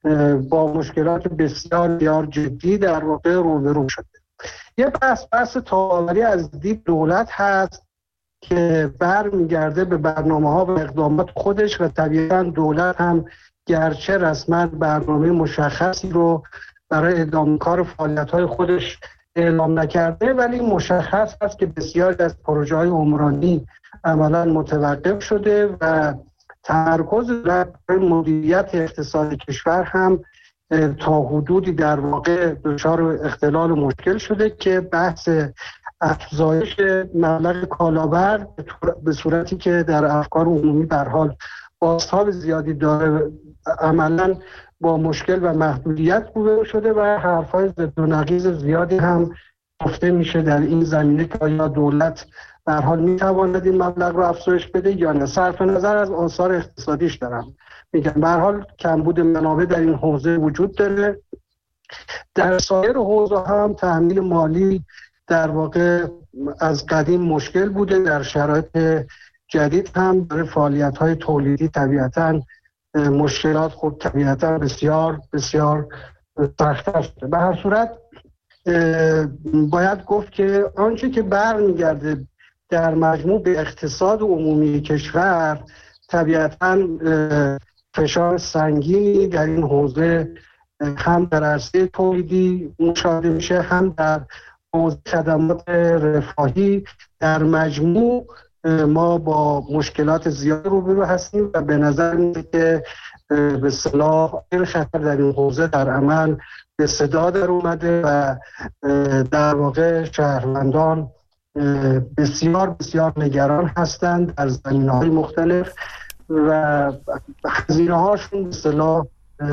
با مشکلات بسیار بسیار جدی در واقع روبرو شده. یه بحث تاب‌آوری از دید دولت هست که برمیگرده به برنامه‌ها و اقدامات خودش و طبیعتاً دولت هم گرچه رسما برنامه مشخصی رو برای ادامه کار فعالیت‌های خودش اعلام نکرده، ولی مشخص است که بسیاری از پروژه‌های عمرانی عملاً متوقف شده و تمرکز بر مدیریت اقتصاد کشور هم تا حدودی در واقع دچار اختلال و مشکل شده که بحث افزایش مبلغ کالابر به صورتی که در افکار عمومی به هر حال بازتاب زیادی داره عملاً با مشکل و محدودیت روبرو شده و حرف‌های ضد و نقیض زیادی هم گفته میشه در این زمینه که آیا دولت به هر حال میتواند این مبلغ رو افزایش بده یا نه. صرف نظر از آثار اقتصادیش دارم میگم، به هر حال کمبود منابع در این حوزه وجود داره. در سایر حوزه هم تأمین مالی در واقع از قدیم مشکل بوده، در شرایط جدید هم برای فعالیت‌های تولیدی طبیعتاً مشکلات خود طبیعتاً بسیار بسیار سخت‌تر شده. به هر صورت باید گفت که آنچه که برمیگرده در مجموع به اقتصاد عمومی کشور طبیعتاً فشار سنگینی در این حوزه هم در عرصه تولیدی مشاهده میشه، هم در حوزه خدمات رفاهی. در مجموع ما با مشکلات زیاد روبرو هستیم و به نظر میاد که به اصطلاح خطر در این حوزه در عمل به صدا در اومده و در واقع شهروندان بسیار بسیار نگران هستند در زمینه‌های مختلف و هزینه‌هاشون به اصطلاح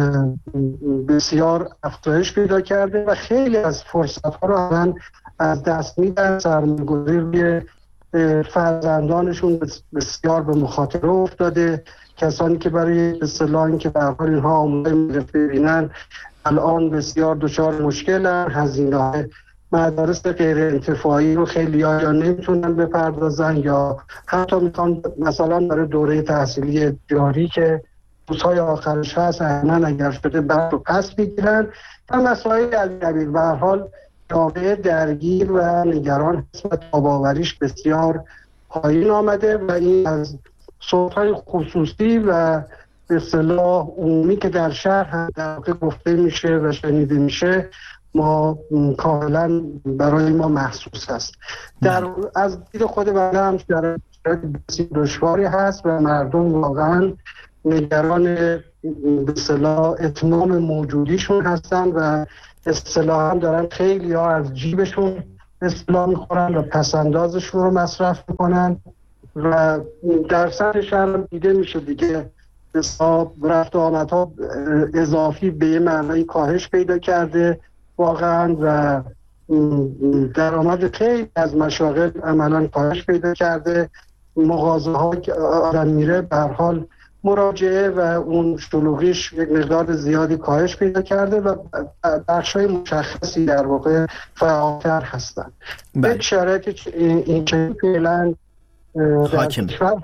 بسیار افزایش پیدا کرده و خیلی از فرصت‌ها رو الان از دست میدن. سرمایه‌گذاری روی فرزندانشون بسیار به مخاطره افتاده. کسانی که برای به اصطلاح اینکه به هر حال اینها آموزش مدرسه ببینن الان بسیار دچار مشکلن. هزینه‌های مدارس غیر انتفاعی رو خیلی یا نمیتونن بپردازن یا حتی میخوان مثلا برای دوره تحصیلی جاری که روزهای آخرش هست احیانا اگر شده بعد رو پس بگیرن و مسائل الگبیر. به هر حال جامعه درگیر و نگران هست و تاباوریش بسیار پایین آمده و این از صوت‌های خصوصی و به اصطلاح عمومی که در شهر هم در واقع گفته میشه و شنیده میشه ما کاملا برای ما محسوس هست. از دید خود بنده هم شرایط بسیار دشواری هست و مردم واقعا نگران به اصطلاح اتمام موجودیشون هستن و اصطلاحا دارن خیلی ها از جیبشون اصطلاح میخورن و پسندازشون رو مصرف میکنن و در سطح شهر دیده میشه دیگه رفت و آمدها اضافی به یه معنی کاهش پیدا کرده واقعا و درآمد خیلی از مشاغل عملا کاهش پیدا کرده. مغازه ها که آدم میره به هر حال مراجعه و اون شلوغیش یک مقدار زیادی کاهش پیدا کرده و بخشای مشخصی در واقع فعالتر هستن. به شرایط این که فعلا حاکم.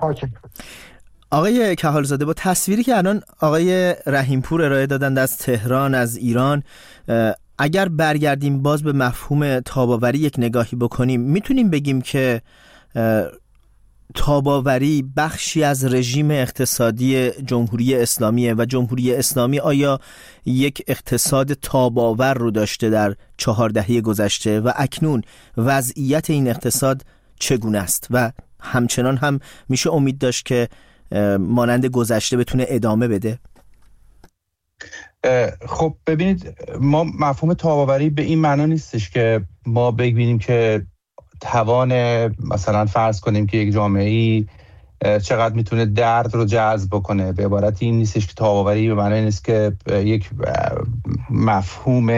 آقای کهالزاده، با تصویری که الان آقای رحیمپور ارائه دادند از تهران، از ایران، اگر برگردیم باز به مفهوم تاباوری یک نگاهی بکنیم، میتونیم بگیم که تاباوری بخشی از رژیم اقتصادی جمهوری اسلامیه و جمهوری اسلامی آیا یک اقتصاد تاباور رو داشته در 4 دهه گذشته و اکنون وضعیت این اقتصاد چگونه است و همچنان هم میشه امید داشت که مانند گذشته بتونه ادامه بده؟ خب ببینید، ما مفهوم تاباوری به این معنا نیستش که ما ببینیم که توان مثلا فرض کنیم که یک جامعه‌ای چقدر میتونه درد رو جذب بکنه. به عبارت این نیستش که تاباوری به معنی نیست که یک مفهوم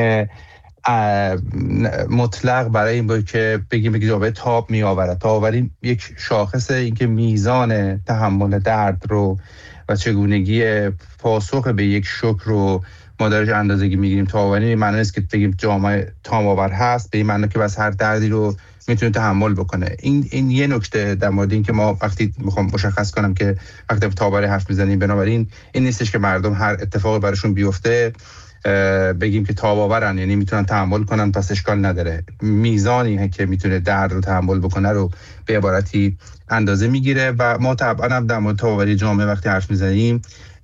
مطلق برای این باید که بگیم که جامعه تاب می آورد. تاباوری یک شاخصه، این که میزان تحمل درد رو و چگونگی پاسخ به یک شوک رو ما درش اندازه‌گیری میگیریم. تاباوری معنی نیست که بگیم جامعه تاباور هست به این معنی که بس هر دردی رو میتونه تحمل بکنه. این یه نکته در مورد این که ما وقتی میخوام مشخص کنم که وقتی تاباوری حرف میزنیم، بنابراین این نیستش که مردم هر اتفاقی براشون بیفته بگیم که تاباورن، یعنی میتونن تحمل کنن پس اشکال نداره. میزانی که میتونه درد رو تحمل بکنه رو به عبارتی اندازه میگیره و ما طبعا هم در مورد تاباوری جامعه وقتی حرف میزنیم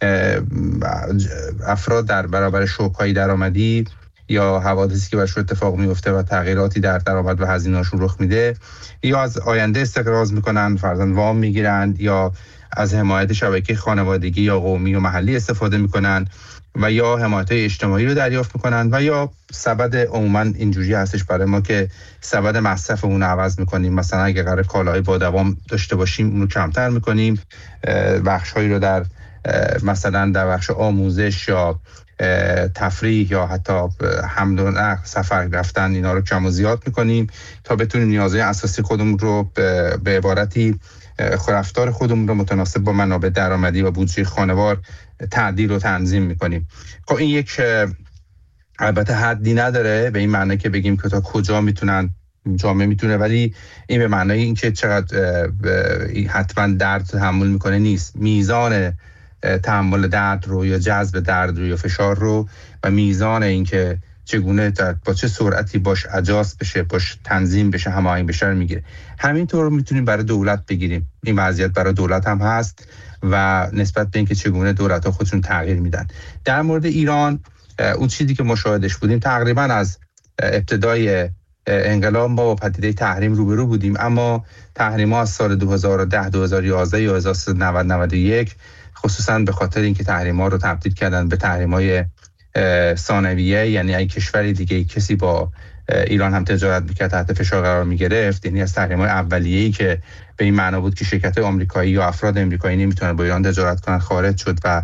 افراد در برابر شوک‌های درآمدی یا حوادثی که براشون اتفاق میفته و تغییراتی در درآمد و هزینه‌هاشون رخ میده، یا از آینده استقراض میکنن، فرضاً وام میگیرن، یا از حمایت شبکه خانوادگی یا قومی و محلی استفاده میکنن و یا حمایت اجتماعی رو دریافت میکنن و یا سبد عموما اینجوری هستش برای ما که سبد مصرفمون رو عوض میکنیم. مثلا اگه قرار کالاهای با دوام داشته باشیم اون رو کمتر میکنیم، بخش‌هایی رو در مثلا در بخش آموزش یا تفریح یا حتی حمل و نقل، سفر رفتن، اینا رو کم و زیاد میکنیم تا بتونیم نیازهای اساسی خودمون رو به عبارتی رفتار خودمون رو متناسب با منابع درآمدی و بودجه خانوار تعدیل و تنظیم میکنیم. خب این یک البته حدی نداره به این معنی که بگیم که تا کجا میتونن جامعه میتونه، ولی این به معنی این که چقدر حتما درد تحمل میکنه نیست. میزان تحمل درد رو یا جذب درد رو یا فشار رو و میزان این که چگونه با چه سرعتی باش اجاست بشه، باش تنظیم بشه، هماهنگ بشه رو میگیره. همینطور میتونیم برای دولت بگیریم. این وضعیت برای دولت هم هست و نسبت به اینکه چگونه دولت‌ها خودشون تغییر میدن. در مورد ایران اون چیزی که مشاهدش بودیم تقریبا از ابتدای انقلاب ما با پدیده تحریم روبرو بودیم، اما تحریم‌ها از سال 2010 2011 یا 1991 خصوصا به خاطر اینکه تحریم‌ها رو تبدیل کردن به تحریم‌های ثانویه، یعنی اگه کشور دیگه کسی با ایران هم تجارت میکرد تحت فشار قرار میگرفت، یعنی از تحریم‌های اولیه‌ای که به این معنا بود که شرکت‌های آمریکایی یا افراد آمریکایی نمیتونن با ایران تجارت کنن خارج شد و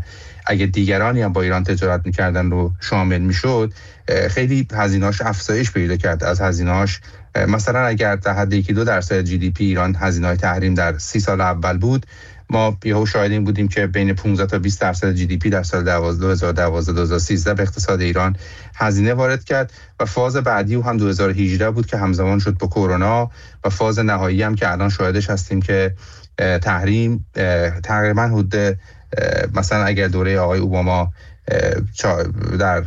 اگه دیگرانی هم با ایران تجارت میکردن رو شامل میشد، خیلی هزینه‌اش افزایش پیدا کرد. از هزینه‌اش مثلا اگر در حد 1-2% GDP ایران هزینه‌های تحریم در 30 سال اول بود، ما یهو شاهد این بودیم که بین 15 تا 20% GDP در سال 2012-2013 به اقتصاد ایران هزینه وارد کرد و فاز بعدی هم 2018 بود که همزمان شد با کرونا و فاز نهایی هم که الان شاهدش هستیم که تحریم تقریبا حدود مثلا اگر دوره آقای اوباما در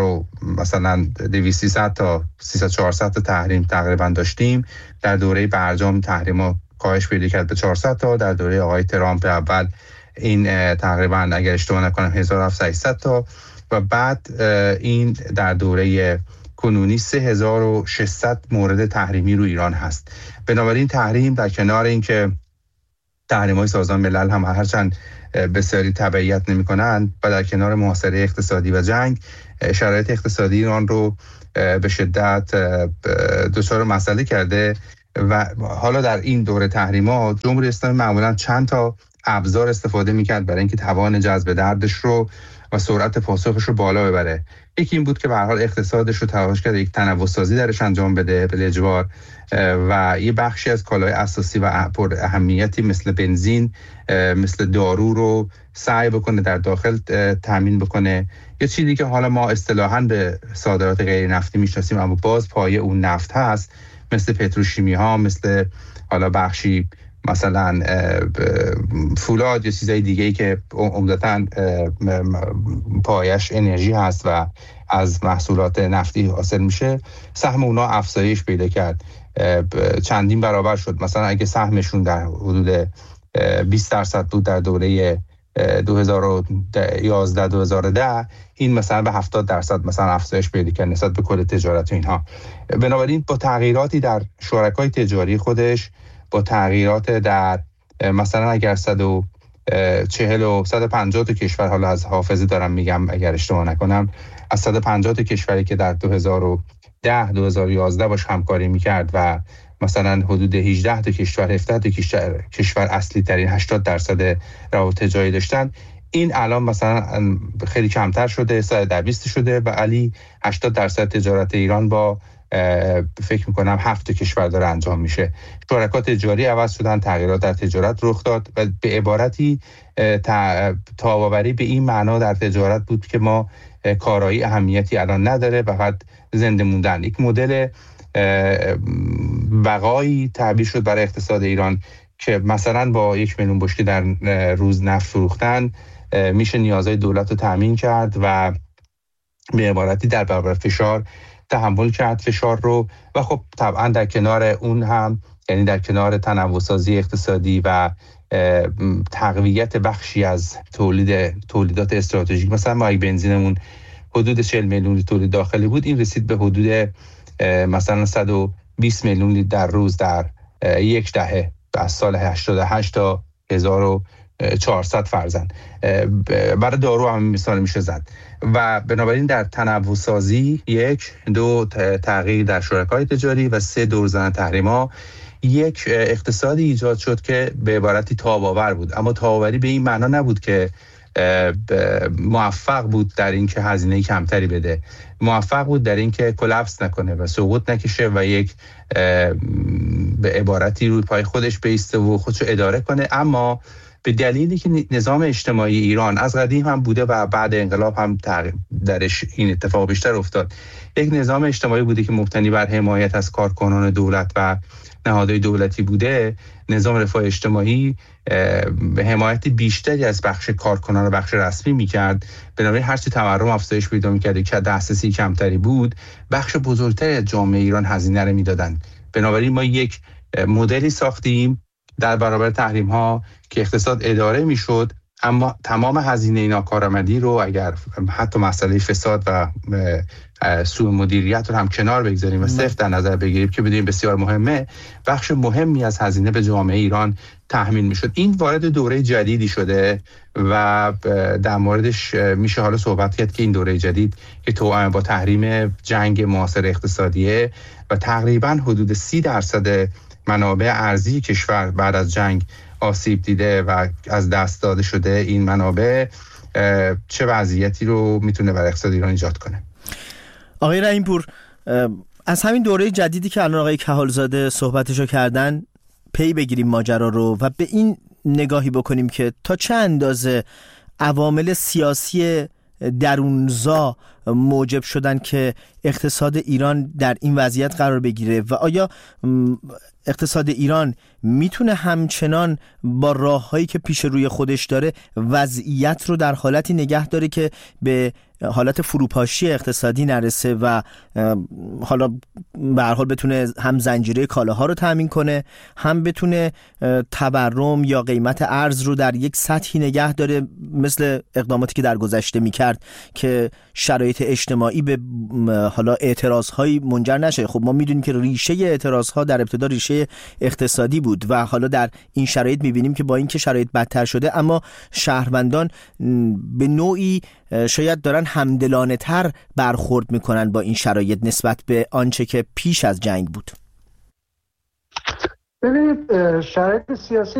1200 تا 300-400 تا تحریم تقریبا داشتیم، در دوره برجام تحریم کاهش پیدا کرد به 400 تا، در دوره آقای ترامپ اول این تقریبا اگر اشتباه نکنم 1700 تا و بعد این در دوره کنونی 3600 مورد تحریمی رو ایران هست. بنابراین تحریم در کنار اینکه تحریم‌های سازمان ملل هم هرچند بسیاری تبعیت نمی‌کنند و در کنار محاصره اقتصادی و جنگ، شرایط اقتصادی ایران رو به شدت دچار مسئله کرده و حالا در این دوره تحریم‌ها جمهوری اسلامی معمولاً چند تا ابزار استفاده می‌کرد برای اینکه توان جذب دردش رو و سرعت پاسخش رو بالا ببره. یکی این بود که به هر حال اقتصادش رو تلاش کرد یک تنوع‌سازی درش انجام بده به اجبار و یه بخشی از کالای اساسی و پر اهمیتی مثل بنزین، مثل دارو رو سعی بکنه در داخل تامین بکنه. یه چیزی که حالا ما اصطلاحاً به صادرات غیر نفتی میشناسیم اما باز پایه اون نفت هست، مثل پتروشیمی ها، مثل حالا بخشی مثلا فولاد یا چیزای دیگه‌ای که عمدتاً پایش انرژی هست و از محصولات نفتی حاصل میشه، سهم اونا افزایش پیدا کرد، چندین برابر شد. مثلا اگه سهمشون در حدود 20% بود در دوره 2011-2010، این مثلا به 70% مثلا افزایش پیدا کرد نسبت به کل تجارت و اینها. بنابراین با تغییراتی در شرکای تجاری خودش، با تغییرات در مثلا اگر 140 و 150 تا کشور، حالا از حافظه دارم میگم اگر اشتباه نکنم، از 150 تا کشوری که در 2010-2011 باش همکاری میکرد و مثلا حدود 18 تا کشور 17 تا کشور اصلی ترین 80% روابط تجاری داشتن، این الان مثلا خیلی کمتر شده، 120 شده و علی 80% تجارت ایران با فکر میکنم 7 کشور داره انجام میشه. شرکات تجاری عوض شدن، تغییرات در تجارت رخ داد و به عبارتی تاباوری به این معنا در تجارت بود که ما کارایی اهمیتی الان نداره و فقط زنده موندن. یک مدل بقایی تعبیر شد برای اقتصاد ایران که مثلا با 1 میلیون بشکه در روز نفت فروختن میشه نیازهای دولت رو تامین کرد و به عبارتی در برابر فشار تحمل کرد فشار رو. و خب طبعا در کنار اون هم، یعنی در کنار تنوع‌سازی اقتصادی و تقویت بخشی از تولیدات استراتژیک، مثلا ما بنزینمون حدود 40 میلیون لیتر تولید داخلی بود، این رسید به حدود مثلا 120 میلیون لیتر در روز در یک دهه، از سال 88 تا 1400 فرزن. برای دارو هم مثال میشه زد. و بنابراین در تنوع سازی 1-2 تغییر در شرکای تجاری و 3 دور زدن تحریما، یک اقتصادی ایجاد شد که به عبارتی تاب‌آور بود. اما تاب‌آوری به این معنا نبود که موفق بود در این که هزینه کمتری بده، موفق بود در این که کلاپس نکنه و سقوط نکشه و یک به عبارتی روی پای خودش بایسته و خودشو اداره کنه. اما به دلیلی که نظام اجتماعی ایران از قدیم هم بوده و بعد انقلاب هم درش این اتفاق بیشتر افتاد، یک نظام اجتماعی بوده که مبتنی بر حمایت از کارکنان دولت و نهادهای دولتی بوده، نظام رفاه اجتماعی حمایت بیشتری از بخش کارکنان و بخش رسمی میکرد. بنابراین هرچی تورم افزایش پیدا میکرد که دسترسی کمتری بود، بخش بزرگتری از جامعه ایران هزینه رو میدادن. بنابراین ما یک مدلی ساختیم در برابر تحریم ها که اقتصاد اداره میشد، اما تمام هزینه ناکارآمدی رو اگر حتی مسئله فساد و سوء مدیریت رو هم کنار بگذاریم و صفر در نظر بگیریم که بدونیم بسیار مهمه، بخش مهمی از هزینه به جامعه ایران تحمیل میشد. این وارد دوره جدیدی شده و در موردش میشه حالا صحبت کرد که این دوره جدید که توأم با تحریم جنگ معاصر اقتصادیه و تقریبا حدود 30% منابع ارزی کشور بعد از جنگ آسیب دیده و از دست داده شده، این منابع چه وضعیتی رو میتونه برای اقتصاد ایران ایجاد کنه. آقای رحیم‌پور، از همین دوره جدیدی که الان آقای کهالزاده صحبتشو کردن پی بگیریم ماجرا رو و به این نگاهی بکنیم که تا چه اندازه عوامل سیاسی درونزا موجب شدن که اقتصاد ایران در این وضعیت قرار بگیره و آیا اقتصاد ایران میتونه همچنان با راههایی که پیش روی خودش داره وضعیت رو در حالتی نگه داره که به حالت فروپاشی اقتصادی نرسه و حالا به هر حال بتونه هم زنجیره کالاها رو تامین کنه، هم بتونه تورم یا قیمت ارز رو در یک سطحی نگه داره مثل اقداماتی که در گذشته میکرد که شرایط اجتماعی به حالا اعتراضهایی منجر نشه؟ خب ما میدونیم که ریشه اعتراضها در ابتدا ریشه اقتصادی بود و حالا در این شرایط میبینیم که با اینکه شرایط بدتر شده اما شهروندان به نوعی شاید دارن همدلانه تر برخورد میکنن با این شرایط نسبت به آنچه که پیش از جنگ بود. ببینید شرایط سیاسی